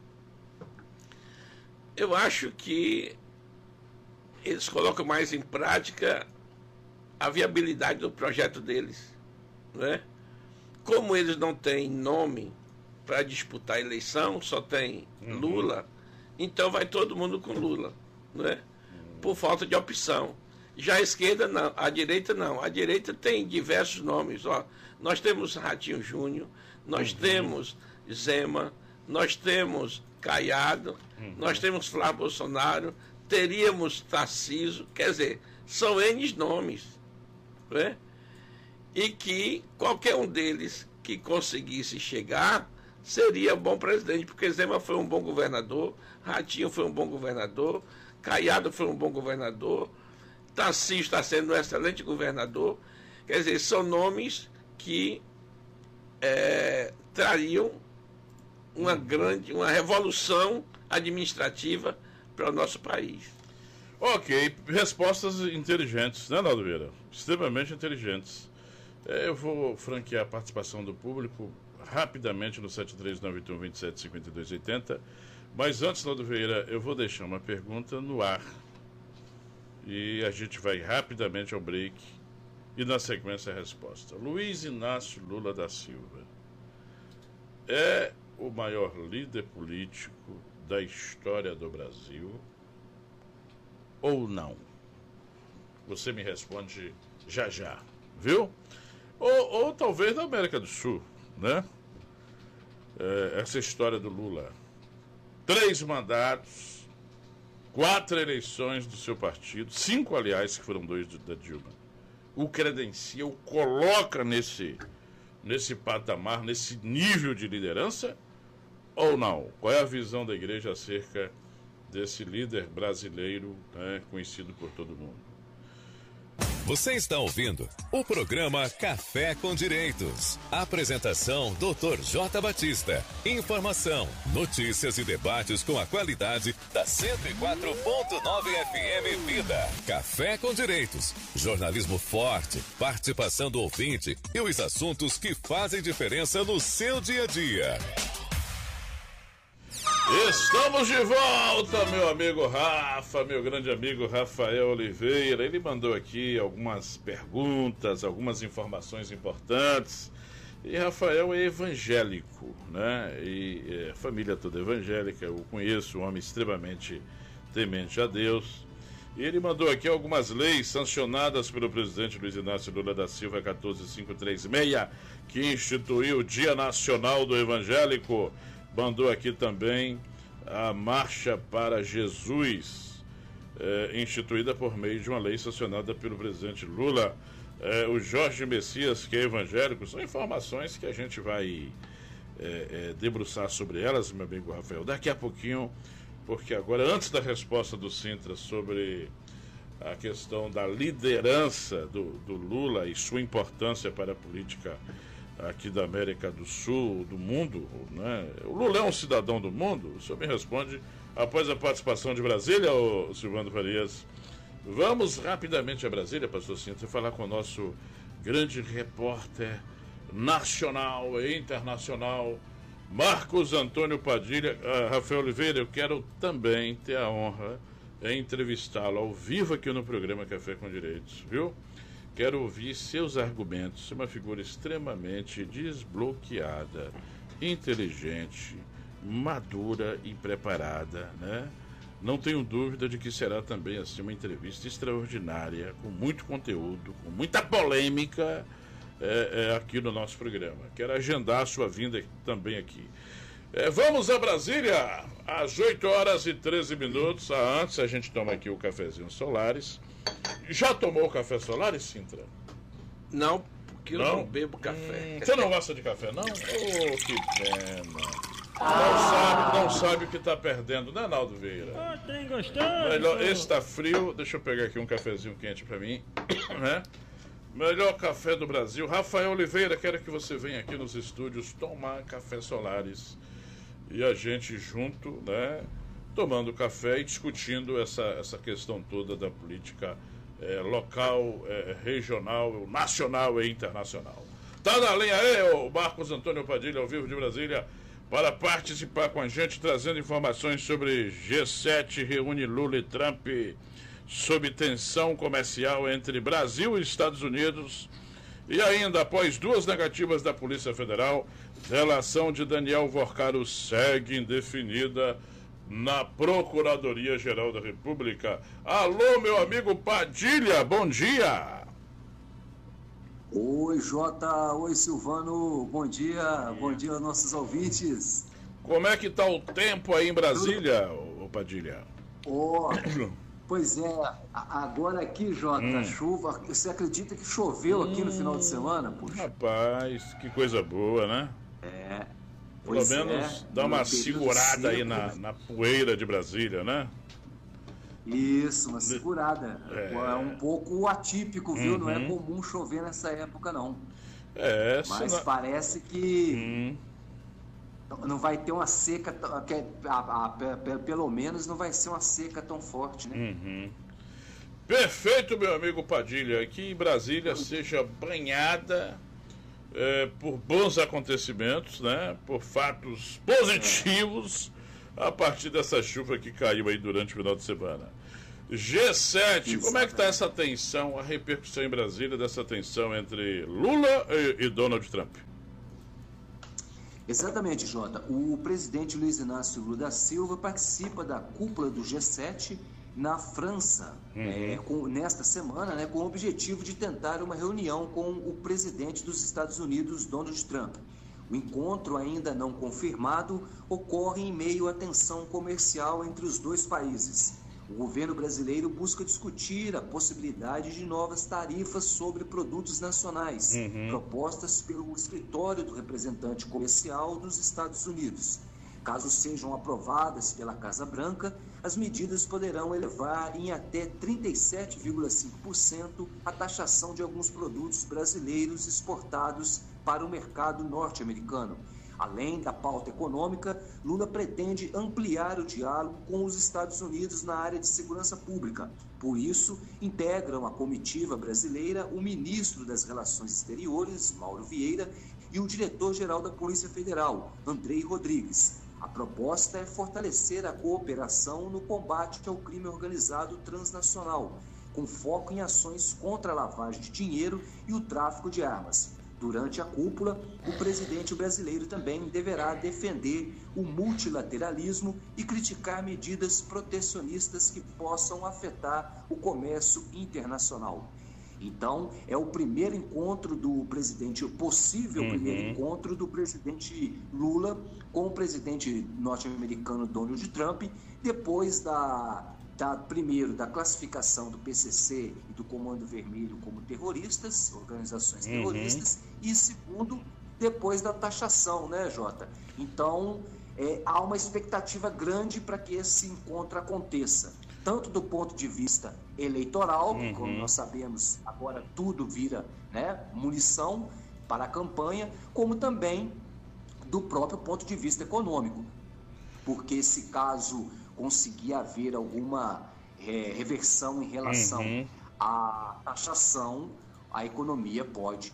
Speaker 7: Eu acho que eles colocam mais em prática a viabilidade do projeto deles, né? Como eles não têm nome para disputar a eleição, só tem uhum. Lula, então vai todo mundo com Lula, né? Uhum. Por falta de opção. Já a esquerda não, a direita não. A direita tem diversos nomes. Ó, nós temos Ratinho Júnior, nós uhum. temos Zema, nós temos Caiado, uhum. nós temos Flávio Bolsonaro, teríamos Tarcísio, quer dizer, são N nomes, né? E que qualquer um deles que conseguisse chegar seria bom presidente, porque Zema foi um bom governador, Ratinho foi um bom governador, Caiado foi um bom governador, Tarcísio está sendo um excelente governador. Quer dizer, são nomes que é, trariam uma grande, uma revolução administrativa para o nosso país.
Speaker 1: Ok, respostas inteligentes, né, Naldo Vieira? Extremamente inteligentes. É, eu vou franquear a participação do público rapidamente no sete três nove um, dois sete cinco dois oito zero. Mas antes, Naldo Vieira, eu vou deixar uma pergunta no ar. E a gente vai rapidamente ao break. E na sequência a resposta. Luiz Inácio Lula da Silva é o maior líder político da história do Brasil ou não? Você me responde já já, viu? Ou, ou talvez da América do Sul, né? É, essa história do Lula. Três mandatos, quatro eleições do seu partido, cinco, aliás, que foram dois da Dilma. O credencia, o coloca nesse, nesse patamar, nesse nível de liderança ou não? Qual é a visão da igreja acerca desse líder brasileiro, né, conhecido por todo mundo?
Speaker 6: Você está ouvindo o programa Café com Direitos. Apresentação doutor J. Batista. Informação, notícias e debates com a qualidade da cento e quatro ponto nove F M Vida. Café com Direitos. Jornalismo forte, participação do ouvinte e os assuntos que fazem diferença no seu dia a dia.
Speaker 1: Estamos de volta, meu amigo Rafa, meu grande amigo Rafael Oliveira. Ele mandou aqui algumas perguntas, algumas informações importantes. E Rafael é evangélico, né? E é, família toda evangélica, eu conheço, um homem extremamente temente a Deus. E ele mandou aqui algumas leis sancionadas pelo presidente Luiz Inácio Lula da Silva, quatorze mil quinhentos e trinta e seis, que instituiu o Dia Nacional do Evangélico. Mandou aqui também a Marcha para Jesus, é, instituída por meio de uma lei sancionada pelo presidente Lula. É, o Jorge Messias, que é evangélico, são informações que a gente vai é, é, debruçar sobre elas, meu amigo Rafael, daqui a pouquinho, porque agora, antes da resposta do Sintra sobre a questão da liderança do, do Lula e sua importância para a política aqui da América do Sul, do mundo, né? O Lula é um cidadão do mundo? O senhor me responde após a participação de Brasília, ô Silvano Farias. Vamos rapidamente a Brasília, pastor Sintra, falar com o nosso grande repórter nacional e internacional, Marcos Antônio Padilha. uh, Rafael Oliveira, eu quero também ter a honra de entrevistá-lo ao vivo aqui no programa Café com Direitos, viu? Quero ouvir seus argumentos. É uma figura extremamente desbloqueada, inteligente, madura e preparada, né? Não tenho dúvida de que será também assim uma entrevista extraordinária, com muito conteúdo, com muita polêmica é, é, aqui no nosso programa. Quero agendar a sua vinda também aqui. É, vamos a Brasília, às oito horas e treze minutos. Ah, antes a gente toma aqui o cafezinho Solares. Já tomou café Solares, Sintra?
Speaker 7: Não, porque
Speaker 1: não?
Speaker 7: eu não bebo café.
Speaker 1: Hum, você não gosta de café, não? Oh, que pena. Não sabe, não sabe o que está perdendo, né, Naldo Vieira?
Speaker 8: Ah, tem gostado.
Speaker 1: Melhor, esse está frio, deixa eu pegar aqui um cafezinho quente para mim, né? Melhor café do Brasil. Rafael Oliveira, quero que você venha aqui nos estúdios tomar café Solares e a gente junto, né, tomando café e discutindo essa, essa questão toda da política é, local, é, regional, nacional e internacional. Tá na linha aí, o Marcos Antônio Padilha, ao vivo de Brasília, para participar com a gente, trazendo informações sobre G sete, reúne Lula e Trump, sob tensão comercial entre Brasil e Estados Unidos. E ainda, após duas negativas da Polícia Federal, relação de Daniel Vorcaro segue indefinida na Procuradoria-Geral da República. Alô, meu amigo Padilha, bom dia!
Speaker 9: Oi, Jota, oi, Silvano, bom dia, bom dia aos nossos ouvintes.
Speaker 1: Como é que tá o tempo aí em Brasília, ô Padilha?
Speaker 9: Oh, pois é, agora aqui, Jota, hum. chuva, você acredita que choveu aqui hum, no final de semana? Puxa.
Speaker 1: Rapaz, que coisa boa, né?
Speaker 9: É.
Speaker 1: Pelo menos é, dá uma segurada aí na, na poeira de Brasília, né?
Speaker 9: Isso, uma segurada. É, é um pouco atípico, viu? Uhum. Não é comum chover nessa época, não.
Speaker 1: É,
Speaker 9: mas não... parece que uhum. não vai ter uma seca, que a, a, a, pelo menos não vai ser uma seca tão forte, né?
Speaker 1: Uhum. Perfeito, meu amigo Padilha. Que Brasília seja banhada é, por bons acontecimentos, né? Por fatos positivos a partir dessa chuva que caiu aí durante o final de semana. G sete, como é que está essa tensão, a repercussão em Brasília dessa tensão entre Lula e, e Donald Trump?
Speaker 9: Exatamente, Jota. O presidente Luiz Inácio Lula da Silva participa da cúpula do G sete na França, uhum. é, com, nesta semana, né, com o objetivo de tentar uma reunião com o presidente dos Estados Unidos, Donald Trump. O encontro, ainda não confirmado, ocorre em meio à tensão comercial entre os dois países. O governo brasileiro busca discutir a possibilidade de novas tarifas sobre produtos nacionais, uhum. propostas pelo escritório do representante comercial dos Estados Unidos. Caso sejam aprovadas pela Casa Branca, as medidas poderão elevar em até trinta e sete vírgula cinco por cento a taxação de alguns produtos brasileiros exportados para o mercado norte-americano. Além da pauta econômica, Lula pretende ampliar o diálogo com os Estados Unidos na área de segurança pública. Por isso, integram a comitiva brasileira o ministro das Relações Exteriores, Mauro Vieira, e o diretor-geral da Polícia Federal, Andrei Rodrigues. A proposta é fortalecer a cooperação no combate ao crime organizado transnacional, com foco em ações contra a lavagem de dinheiro e o tráfico de armas. Durante a cúpula, o presidente brasileiro também deverá defender o multilateralismo e criticar medidas protecionistas que possam afetar o comércio internacional. Então, é o primeiro encontro do presidente, o possível uhum. primeiro encontro do presidente Lula com o presidente norte-americano Donald Trump, depois da... Da, primeiro, da classificação do P C C e do Comando Vermelho como terroristas, organizações terroristas, uhum. e segundo, depois da taxação, né, Jota? Então, é, há uma expectativa grande para que esse encontro aconteça, tanto do ponto de vista eleitoral, uhum. como nós sabemos, agora tudo vira, né, munição para a campanha, como também do próprio ponto de vista econômico, porque se caso conseguir haver alguma é, reversão em relação uhum. à taxação, a economia pode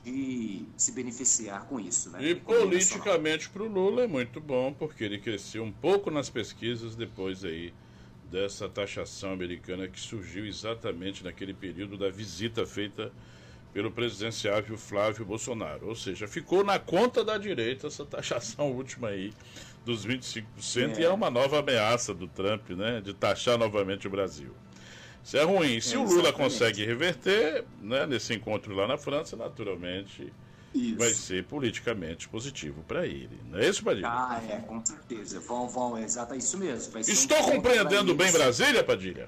Speaker 9: se beneficiar com isso, né?
Speaker 1: E politicamente para o Lula é muito bom, porque ele cresceu um pouco nas pesquisas depois aí dessa taxação americana que surgiu exatamente naquele período da visita feita pelo presidenciável Flávio Bolsonaro. Ou seja, ficou na conta da direita essa taxação última aí dos vinte e cinco por cento é. E é uma nova ameaça do Trump, né, de taxar novamente o Brasil. Isso é ruim. Se é, o Lula consegue reverter, né, nesse encontro lá na França, naturalmente isso. vai ser politicamente positivo para ele. Não é isso, Padilha?
Speaker 9: Ah, é, com certeza. Vão, vão, é exato, é isso mesmo. Vai ser
Speaker 1: Estou um compreendendo bem Brasília, Padilha?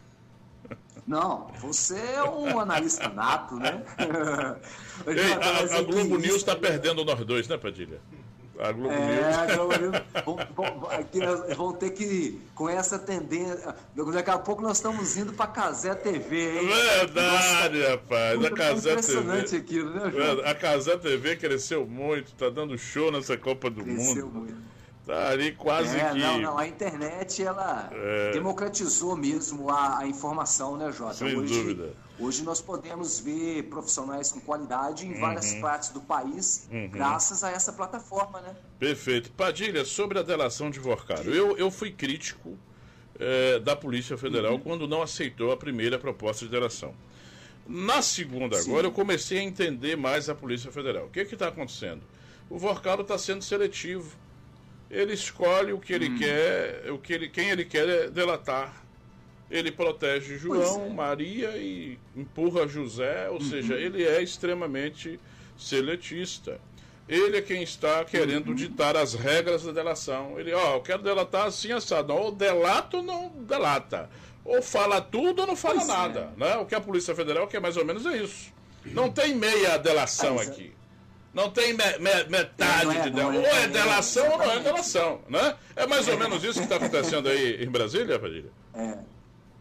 Speaker 9: Não, você é um analista nato, né?
Speaker 1: Ei, a, a Globo News está perdendo nós dois, né, Padilha? A Globo
Speaker 9: é,
Speaker 1: News.
Speaker 9: A Globo News vão, vão, aqui nós vão ter que, com essa tendência, daqui a pouco nós estamos indo para a Casé T V, hein?
Speaker 1: Verdade, Nossa, rapaz. A Casé
Speaker 9: impressionante
Speaker 1: T V.
Speaker 9: Aquilo, né, João?
Speaker 1: A Casé T V cresceu muito, está dando show nessa Copa do
Speaker 9: cresceu
Speaker 1: Mundo.
Speaker 9: Cresceu muito.
Speaker 1: Tá ali quase
Speaker 9: é,
Speaker 1: que...
Speaker 9: Não, não, a internet, ela é... democratizou mesmo a, a informação, né, Jota?
Speaker 1: Sem
Speaker 9: hoje,
Speaker 1: dúvida.
Speaker 9: Hoje nós podemos ver profissionais com qualidade em uhum. várias partes do país, uhum. graças a essa plataforma, né?
Speaker 1: Perfeito. Padilha, sobre a delação de Vorcaro, eu, eu fui crítico é, da Polícia Federal uhum. quando não aceitou a primeira proposta de delação. Na segunda, Sim. agora, eu comecei a entender mais a Polícia Federal. O que está acontecendo? O Vorcaro está sendo seletivo. Ele escolhe o que ele hum. quer, o que ele, quem ele quer delatar. Ele protege João, é. Maria e empurra José, ou uhum. seja, ele é extremamente seletista. Ele é quem está querendo uhum. ditar as regras da delação. Ele, ó, eu quero delatar assim, assado. Ou delata ou não delata. Ou fala tudo ou não fala pois nada. É. Né? O que a Polícia Federal quer mais ou menos é isso. Não tem meia delação ah, aqui. Não tem me, me, metade não é, de delação. Ou é delação é, ou não é delação. Né? É mais ou menos isso que está acontecendo aí em Brasília, Padilha?
Speaker 9: É.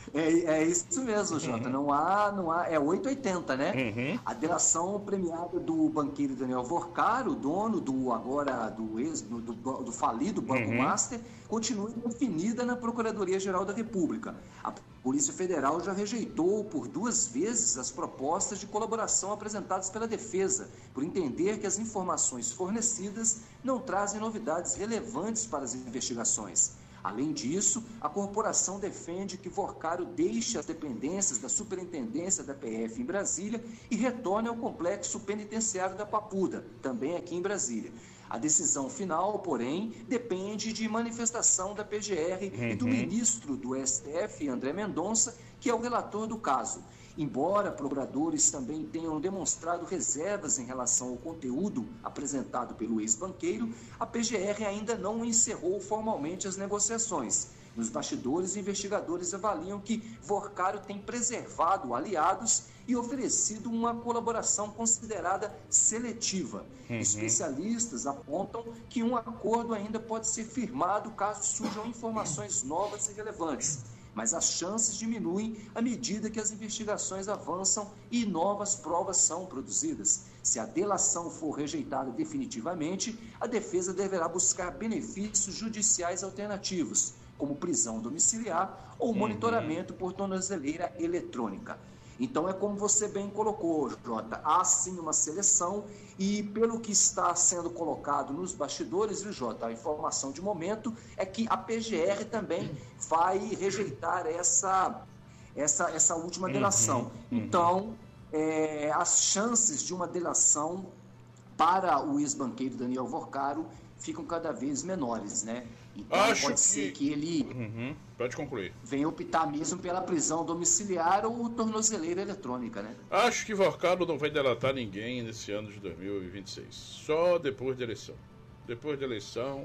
Speaker 9: É, é isso mesmo, Jota.
Speaker 1: Uhum.
Speaker 9: Não há, não há. É oito e oitenta, né?
Speaker 1: Uhum.
Speaker 9: A delação premiada do banqueiro Daniel Vorcaro, dono do agora do ex, do, do, do falido Banco
Speaker 1: Uhum.
Speaker 9: Master, continua indefinida na Procuradoria-Geral da República. A Polícia Federal já rejeitou por duas vezes as propostas de colaboração apresentadas pela defesa, por entender que as informações fornecidas não trazem novidades relevantes para as investigações. Além disso, a corporação defende que Vorcaro deixe as dependências da Superintendência da P F em Brasília e retorne ao complexo penitenciário da Papuda, também aqui em Brasília. A decisão final, porém, depende de manifestação da P G R uhum. e do ministro do S T F, André Mendonça, que é o relator do caso. Embora procuradores também tenham demonstrado reservas em relação ao conteúdo apresentado pelo ex-banqueiro, a P G R ainda não encerrou formalmente as negociações. Nos bastidores, investigadores avaliam que Vorcaro tem preservado aliados e oferecido uma colaboração considerada seletiva. Uhum. Especialistas apontam que um acordo ainda pode ser firmado caso surjam informações novas e relevantes. Mas as chances diminuem à medida que as investigações avançam e novas provas são produzidas. Se a delação for rejeitada definitivamente, a defesa deverá buscar benefícios judiciais alternativos, como prisão domiciliar ou monitoramento por tornozeleira eletrônica. Então é como você bem colocou, Jota, há sim uma seleção e pelo que está sendo colocado nos bastidores, viu, Jota, a informação de momento é que a P G R também vai rejeitar essa, essa, essa última delação. Uhum, uhum. Então, é, as chances de uma delação para o ex-banqueiro Daniel Vorcaro ficam cada vez menores, né? Então
Speaker 1: Acho
Speaker 9: pode
Speaker 1: que...
Speaker 9: ser que ele
Speaker 1: uhum. Pode concluir.
Speaker 9: venha optar mesmo pela prisão domiciliar ou tornozeleira eletrônica, né?
Speaker 1: Acho que Vorcaro não vai delatar ninguém nesse ano de dois mil e vinte e seis. Só depois da eleição. Depois da eleição,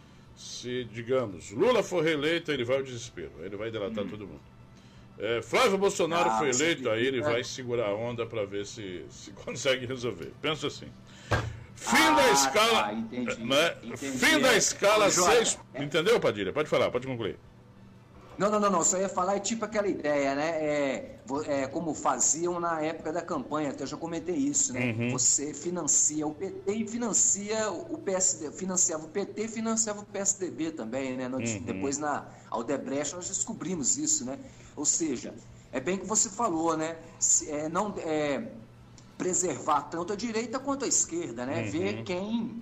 Speaker 1: se, digamos, Lula for reeleito, ele vai ao desespero. Ele vai delatar hum. todo mundo. É, Flávio Bolsonaro ah, foi eleito, aí ele é. vai segurar a onda para ver se, se consegue resolver. Pensa assim. Fim ah, da escala. Tá, entendi, né? entendi, Fim é. da escala seis. É. Entendeu, Padilha? Pode falar, pode concluir.
Speaker 9: Não, não, não, não. Só ia falar é tipo aquela ideia, né? É, é como faziam na época da campanha, até eu já comentei isso, né? Uhum. Você financia o P T e financia o P S D B, financiava o P T e financiava o P S D B também, né? Nós, uhum. Depois na Aldebrecht nós descobrimos isso, né? Ou seja, é bem que você falou, né? Se, é, não, é, preservar tanto a direita quanto a esquerda, né? Uhum. Ver quem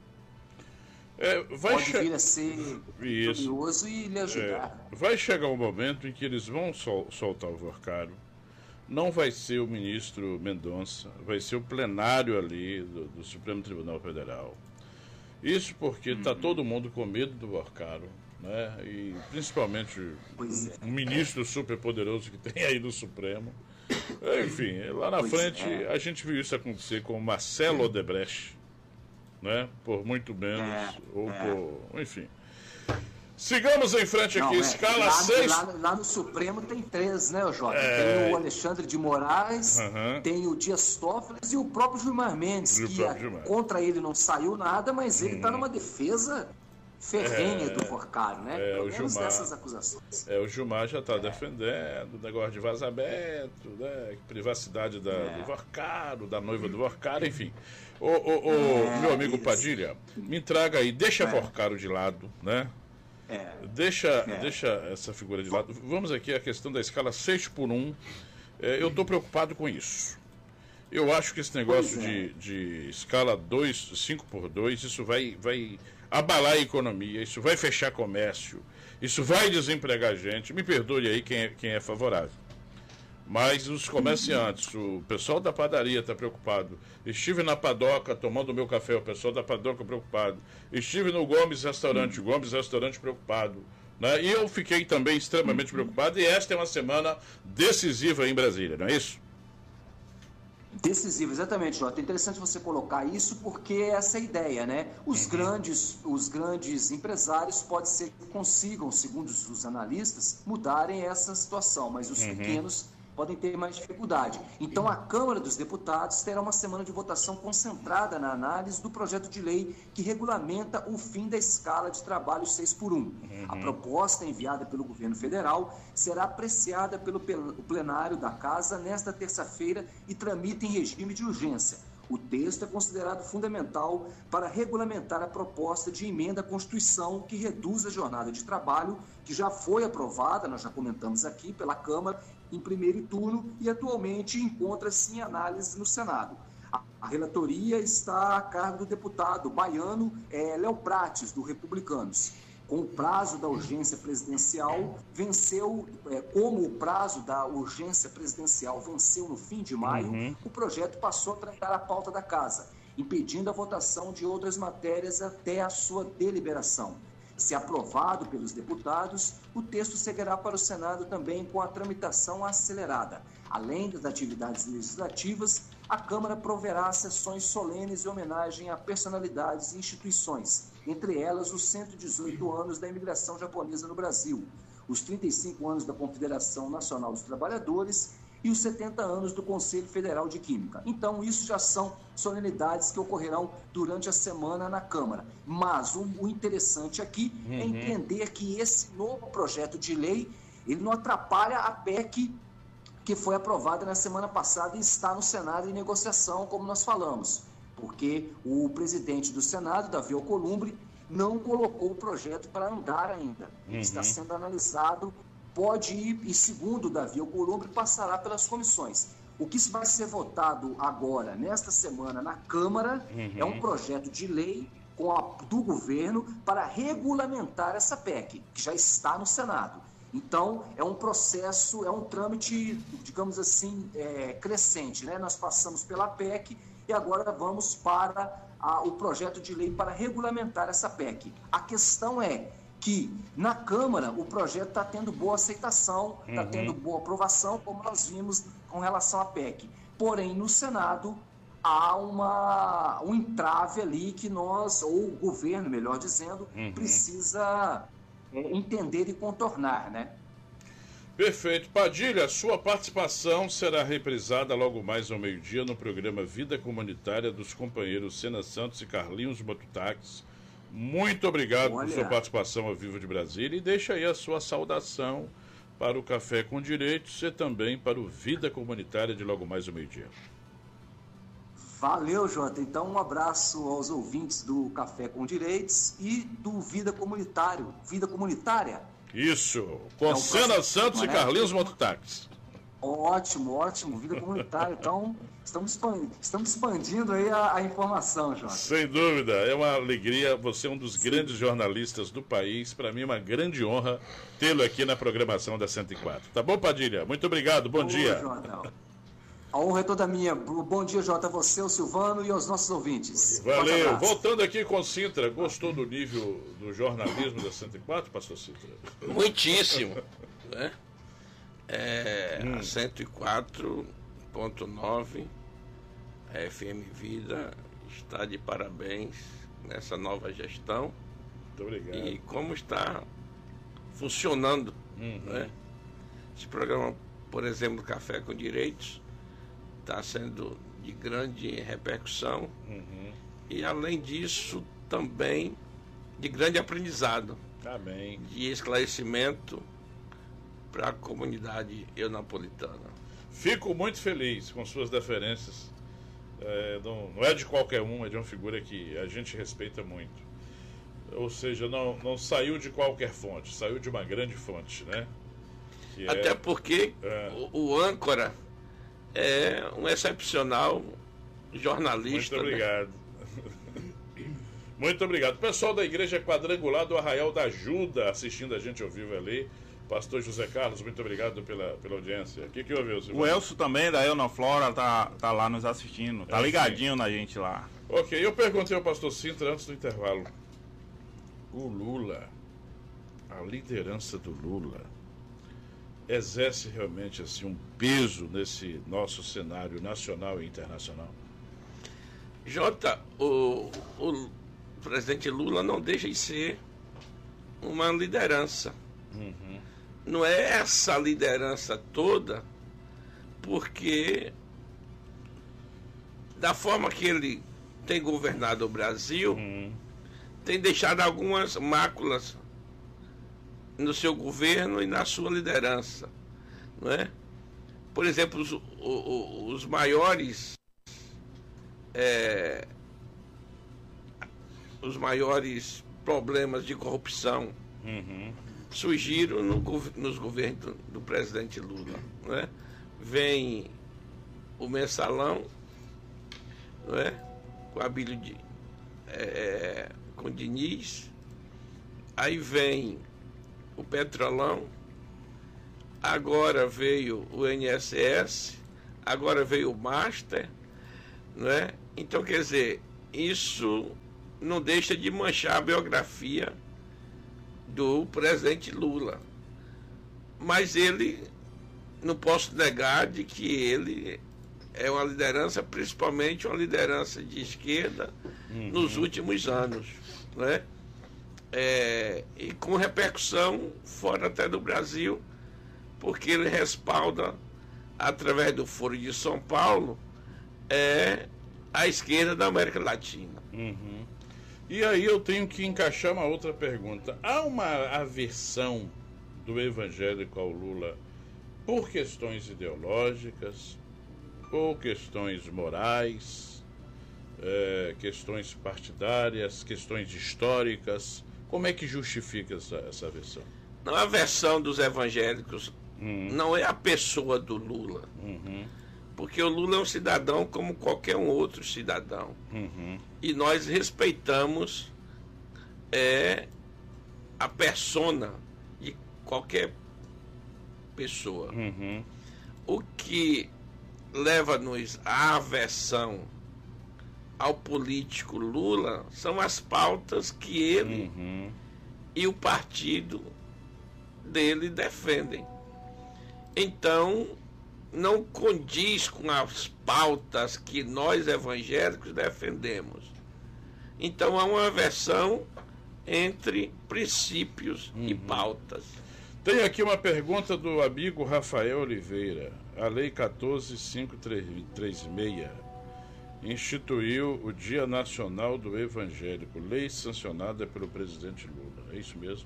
Speaker 1: é, vai
Speaker 9: pode
Speaker 1: che...
Speaker 9: vir a ser curioso e lhe ajudar.
Speaker 1: É, vai chegar um momento em que eles vão sol- soltar o Vorcaro. Não vai ser o ministro Mendonça, vai ser o plenário ali do, do Supremo Tribunal Federal. Isso porque está uhum. todo mundo com medo do Vorcaro, né? E principalmente um, um ministro super poderoso que tem aí no Supremo. Enfim, lá na pois frente é. a gente viu isso acontecer com o Marcelo Odebrecht, né? Por muito menos, é, ou é. por... enfim. Sigamos em frente aqui, Não, é. escala seis.
Speaker 9: Lá, lá no Supremo tem três, né, Jota? É... Tem o Alexandre de Moraes, uhum. tem o Dias Toffoli e o próprio Gilmar Mendes, e que a, Gilmar. contra ele não saiu nada, mas ele está uhum. numa defesa ferrenha é, do Vorcaro, né?
Speaker 1: É,
Speaker 9: Pelo
Speaker 1: o
Speaker 9: menos
Speaker 1: Gilmar,
Speaker 9: dessas acusações.
Speaker 1: É, o Gilmar já está é. defendendo o negócio de vazamento, né? Privacidade da, é. do Vorcaro, da noiva do Vorcaro, enfim. Ô, ô, ô, é, meu amigo isso. Padilha, me traga aí, deixa é. Vorcaro de lado, né? É. Deixa, é. deixa essa figura de lado. Vamos aqui à questão da escala seis por um. É, eu estou preocupado com isso. Eu acho que esse negócio é. de, de escala dois, cinco por dois, isso vai, vai abalar a economia, isso vai fechar comércio, isso vai desempregar gente. Me perdoe aí quem é, quem é favorável. Mas os comerciantes, o pessoal da padaria está preocupado. Estive na Padoca tomando meu café, o pessoal da Padoca preocupado. Estive no Gomes Restaurante, Gomes Restaurante preocupado. Né? E eu fiquei também extremamente preocupado. E esta é uma semana decisiva em Brasília, não é isso?
Speaker 9: Decisivo, exatamente, Jota. É interessante você colocar isso porque essa é a ideia, né? Os, uhum. grandes, os grandes empresários pode ser que consigam, segundo os analistas, mudarem essa situação, mas os uhum. pequenos podem ter mais dificuldade. Então, a Câmara dos Deputados terá uma semana de votação concentrada na análise do projeto de lei que regulamenta o fim da escala de trabalho seis por um. Uhum. A proposta enviada pelo governo federal será apreciada pelo plenário da Casa nesta terça-feira e tramita em regime de urgência. O texto é considerado fundamental para regulamentar a proposta de emenda à Constituição que reduz a jornada de trabalho, que já foi aprovada, nós já comentamos aqui, pela Câmara em primeiro turno e atualmente encontra-se em análise no Senado. A relatoria está a cargo do deputado baiano é, Léo Prates, do Republicanos. Com o prazo da urgência presidencial, venceu, é, como o prazo da urgência presidencial venceu no fim de maio, uhum. o projeto passou a trancar a pauta da Casa, impedindo a votação de outras matérias até a sua deliberação. Se aprovado pelos deputados, o texto seguirá para o Senado também com a tramitação acelerada. Além das atividades legislativas, a Câmara proverá sessões solenes em homenagem a personalidades e instituições, entre elas os cento e dezoito anos da imigração japonesa no Brasil, os trinta e cinco anos da Confederação Nacional dos Trabalhadores e os setenta anos do Conselho Federal de Química. Então, isso já são solenidades que ocorrerão durante a semana na Câmara. Mas o, o interessante aqui uhum. é entender que esse novo projeto de lei, ele não atrapalha a P E C que foi aprovada na semana passada e está no Senado em negociação, como nós falamos, porque o presidente do Senado, Davi Alcolumbre, não colocou o projeto para andar ainda. Ele uhum. está sendo analisado, pode ir, e segundo o Davi Alcolumbre, passará pelas comissões. O que vai ser votado agora, nesta semana, na Câmara, uhum. é um projeto de lei com a, do governo para regulamentar essa P E C, que já está no Senado. Então, é um processo, é um trâmite, digamos assim, é, crescente, né? Nós passamos pela P E C e agora vamos para a, o projeto de lei para regulamentar essa P E C. A questão é que, na Câmara, o projeto está tendo boa aceitação, está uhum. tendo boa aprovação, como nós vimos com relação à P E C. Porém, no Senado, há uma, um entrave ali que nós, ou o governo, melhor dizendo, uhum. precisa entender e contornar, né?
Speaker 1: Perfeito. Padilha, sua participação será reprisada logo mais ao meio-dia no programa Vida Comunitária dos companheiros Sena Santos e Carlinhos Mototáxi. Muito obrigado Olha. por sua participação ao vivo de Brasília e deixa aí a sua saudação para o Café com Direitos e também para o Vida Comunitária de logo mais ao meio-dia.
Speaker 9: Valeu, Jota. Então, um abraço aos ouvintes do Café com Direitos e do Vida Comunitário. Vida Comunitária?
Speaker 1: Isso, com é um Sena Santos e Carlinhos Mototáxi.
Speaker 9: Ótimo, ótimo. Vida Comunitária. Então, estamos expandindo, estamos expandindo aí a, a informação, Jota.
Speaker 1: Sem dúvida. É uma alegria. Você é um dos Sim. grandes jornalistas do país. Para mim é uma grande honra tê-lo aqui na programação da cento e quatro. Tá bom, Padilha? Muito obrigado. Bom Boa, dia.
Speaker 9: Jota. A honra é toda minha. Bom dia, Jota, a você, o Silvano e aos nossos ouvintes.
Speaker 1: Valeu. Voltando aqui com Sintra, gostou do nível do jornalismo da cento e quatro, pastor Sintra?
Speaker 7: Muitíssimo. né? É, hum. A cento e quatro ponto nove, a F M Vida, está de parabéns nessa nova gestão.
Speaker 1: Muito obrigado.
Speaker 7: E como está funcionando. Uhum. Né? Esse programa, por exemplo, Café com Direitos, está sendo de grande repercussão uhum. e, além disso, também de grande aprendizado,
Speaker 1: Amém.
Speaker 7: de esclarecimento para a comunidade eunapolitana.
Speaker 1: Fico muito feliz com suas deferências. É, não, não é de qualquer um, é de uma figura que a gente respeita muito. Ou seja, não, não saiu de qualquer fonte, saiu de uma grande fonte, né? Que
Speaker 7: Até
Speaker 1: é,
Speaker 7: porque
Speaker 1: é,
Speaker 7: o, o âncora é um excepcional jornalista.
Speaker 1: Muito obrigado. Né? Muito obrigado. Pessoal da Igreja Quadrangular do Arraial da Ajuda, assistindo a gente ao vivo ali. Pastor José Carlos, muito obrigado pela, pela audiência. O que, que houve, Silvano?
Speaker 3: O Elcio também, da Eunaflora, tá, tá lá nos assistindo. Tá é, ligadinho sim. na gente lá.
Speaker 1: Ok, eu perguntei ao pastor Sintra antes do intervalo. O Lula, a liderança do Lula, exerce realmente assim, um peso nesse nosso cenário nacional e internacional?
Speaker 7: Jota, o, o presidente Lula não deixa de ser uma liderança. Uhum. Não é essa liderança toda porque da forma que ele tem governado o Brasil, uhum. tem deixado algumas máculas no seu governo e na sua liderança, não é? Por exemplo, os, os, os maiores é, os maiores problemas de corrupção uhum. surgiram no, nos governos do, do presidente Lula, não é? Vem o mensalão, não é? Com Abílio de, é, com Diniz, aí vem o Petrolão, agora veio o I N S S, agora veio o Master, não é? Então, quer dizer, isso não deixa de manchar a biografia do presidente Lula. Mas ele, não posso negar de que ele é uma liderança, principalmente uma liderança de esquerda, uhum. nos últimos anos, não é? É, e com repercussão fora até do Brasil, porque ele respalda, através do Foro de São Paulo, é, a esquerda da América Latina.
Speaker 1: Uhum. E aí eu tenho que encaixar uma outra pergunta. Há uma aversão do evangélico ao Lula por questões ideológicas, ou questões morais, é, questões partidárias, questões históricas? Como é que justifica essa, essa aversão?
Speaker 7: Não, a versão dos evangélicos uhum. não é a pessoa do Lula. Uhum. Porque o Lula é um cidadão como qualquer um outro cidadão. Uhum. E nós respeitamos é, a persona de qualquer pessoa. Uhum. O que leva-nos à aversão ao político Lula são as pautas que ele uhum. e o partido dele defendem. Então, não condiz com as pautas que nós evangélicos defendemos. Então, há uma aversão entre princípios uhum. e pautas.
Speaker 1: Tem aqui uma pergunta do amigo Rafael Oliveira. A Lei quatorze mil quinhentos e trinta e seis instituiu o Dia Nacional do Evangélico, lei sancionada pelo presidente Lula. É isso mesmo?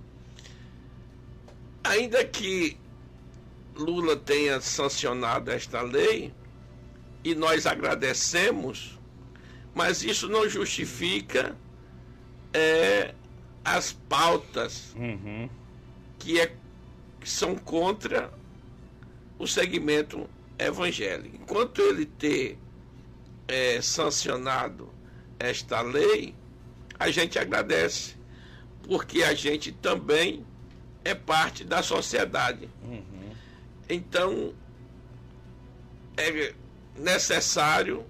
Speaker 7: Ainda que Lula tenha sancionado esta lei, e nós agradecemos, mas isso não justifica é, as pautas uhum. que, é, que são contra o segmento evangélico. Enquanto ele ter é, sancionado esta lei, a gente agradece, porque a gente também é parte da sociedade. Uhum. Então, é necessário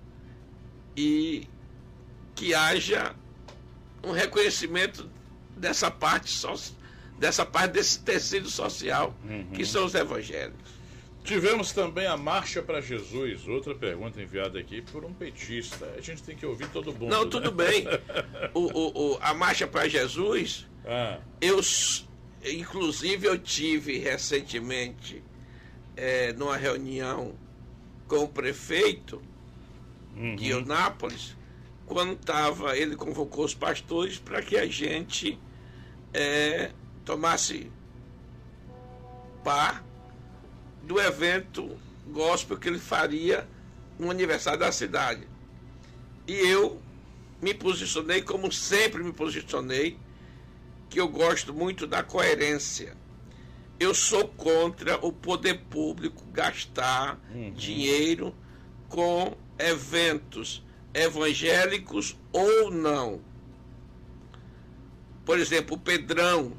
Speaker 7: e que haja um reconhecimento dessa parte social, dessa parte desse tecido social, uhum. que são os evangélicos.
Speaker 1: Tivemos também a Marcha para Jesus, outra pergunta enviada aqui por um petista. A gente tem que ouvir todo mundo.
Speaker 7: Não,
Speaker 1: né?
Speaker 7: tudo bem. O, o, o, a Marcha para Jesus, ah. eu, inclusive, eu tive recentemente, é, numa reunião com o prefeito uhum. de Eunápolis, quando estava, ele convocou os pastores para que a gente é, tomasse par do evento gospel que ele faria no aniversário da cidade. E eu me posicionei, como sempre me posicionei, que eu gosto muito da coerência. Eu sou contra o poder público gastar uhum. dinheiro com eventos evangélicos ou não. Por exemplo, o Pedrão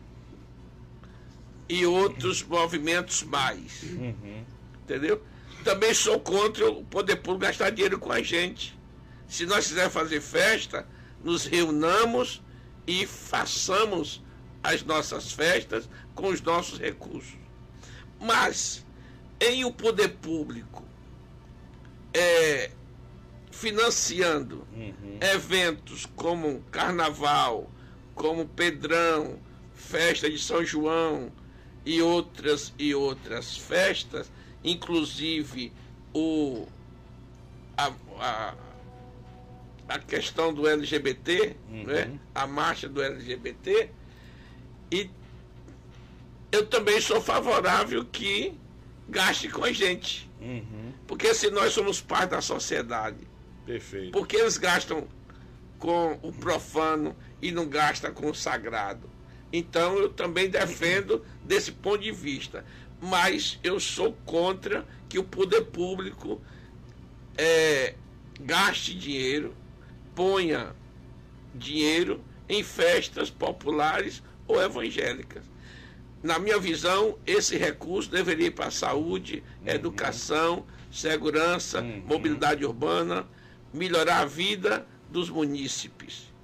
Speaker 7: e outros movimentos mais. Uhum. Entendeu? Também sou contra o poder público gastar dinheiro com a gente. Se nós quisermos fazer festa, nos reunamos e façamos as nossas festas com os nossos recursos. Mas, em o poder público é, financiando uhum. eventos como Carnaval, como Pedrão, festa de São João, e outras e outras festas inclusive o, a, a, a questão do L G B T, uhum. né? A marcha do L G B T, e eu também sou favorável que gaste com a gente. Uhum. Porque se nós somos parte da sociedade,
Speaker 1: perfeito.
Speaker 7: Porque eles gastam com o profano e não gastam com o sagrado. Então eu também defendo desse ponto de vista. Mas eu sou contra que o poder público é, gaste dinheiro, ponha dinheiro em festas populares ou evangélicas. Na minha visão, esse recurso deveria ir para a saúde, uhum. educação, segurança, uhum. mobilidade urbana, melhorar a vida dos munícipes.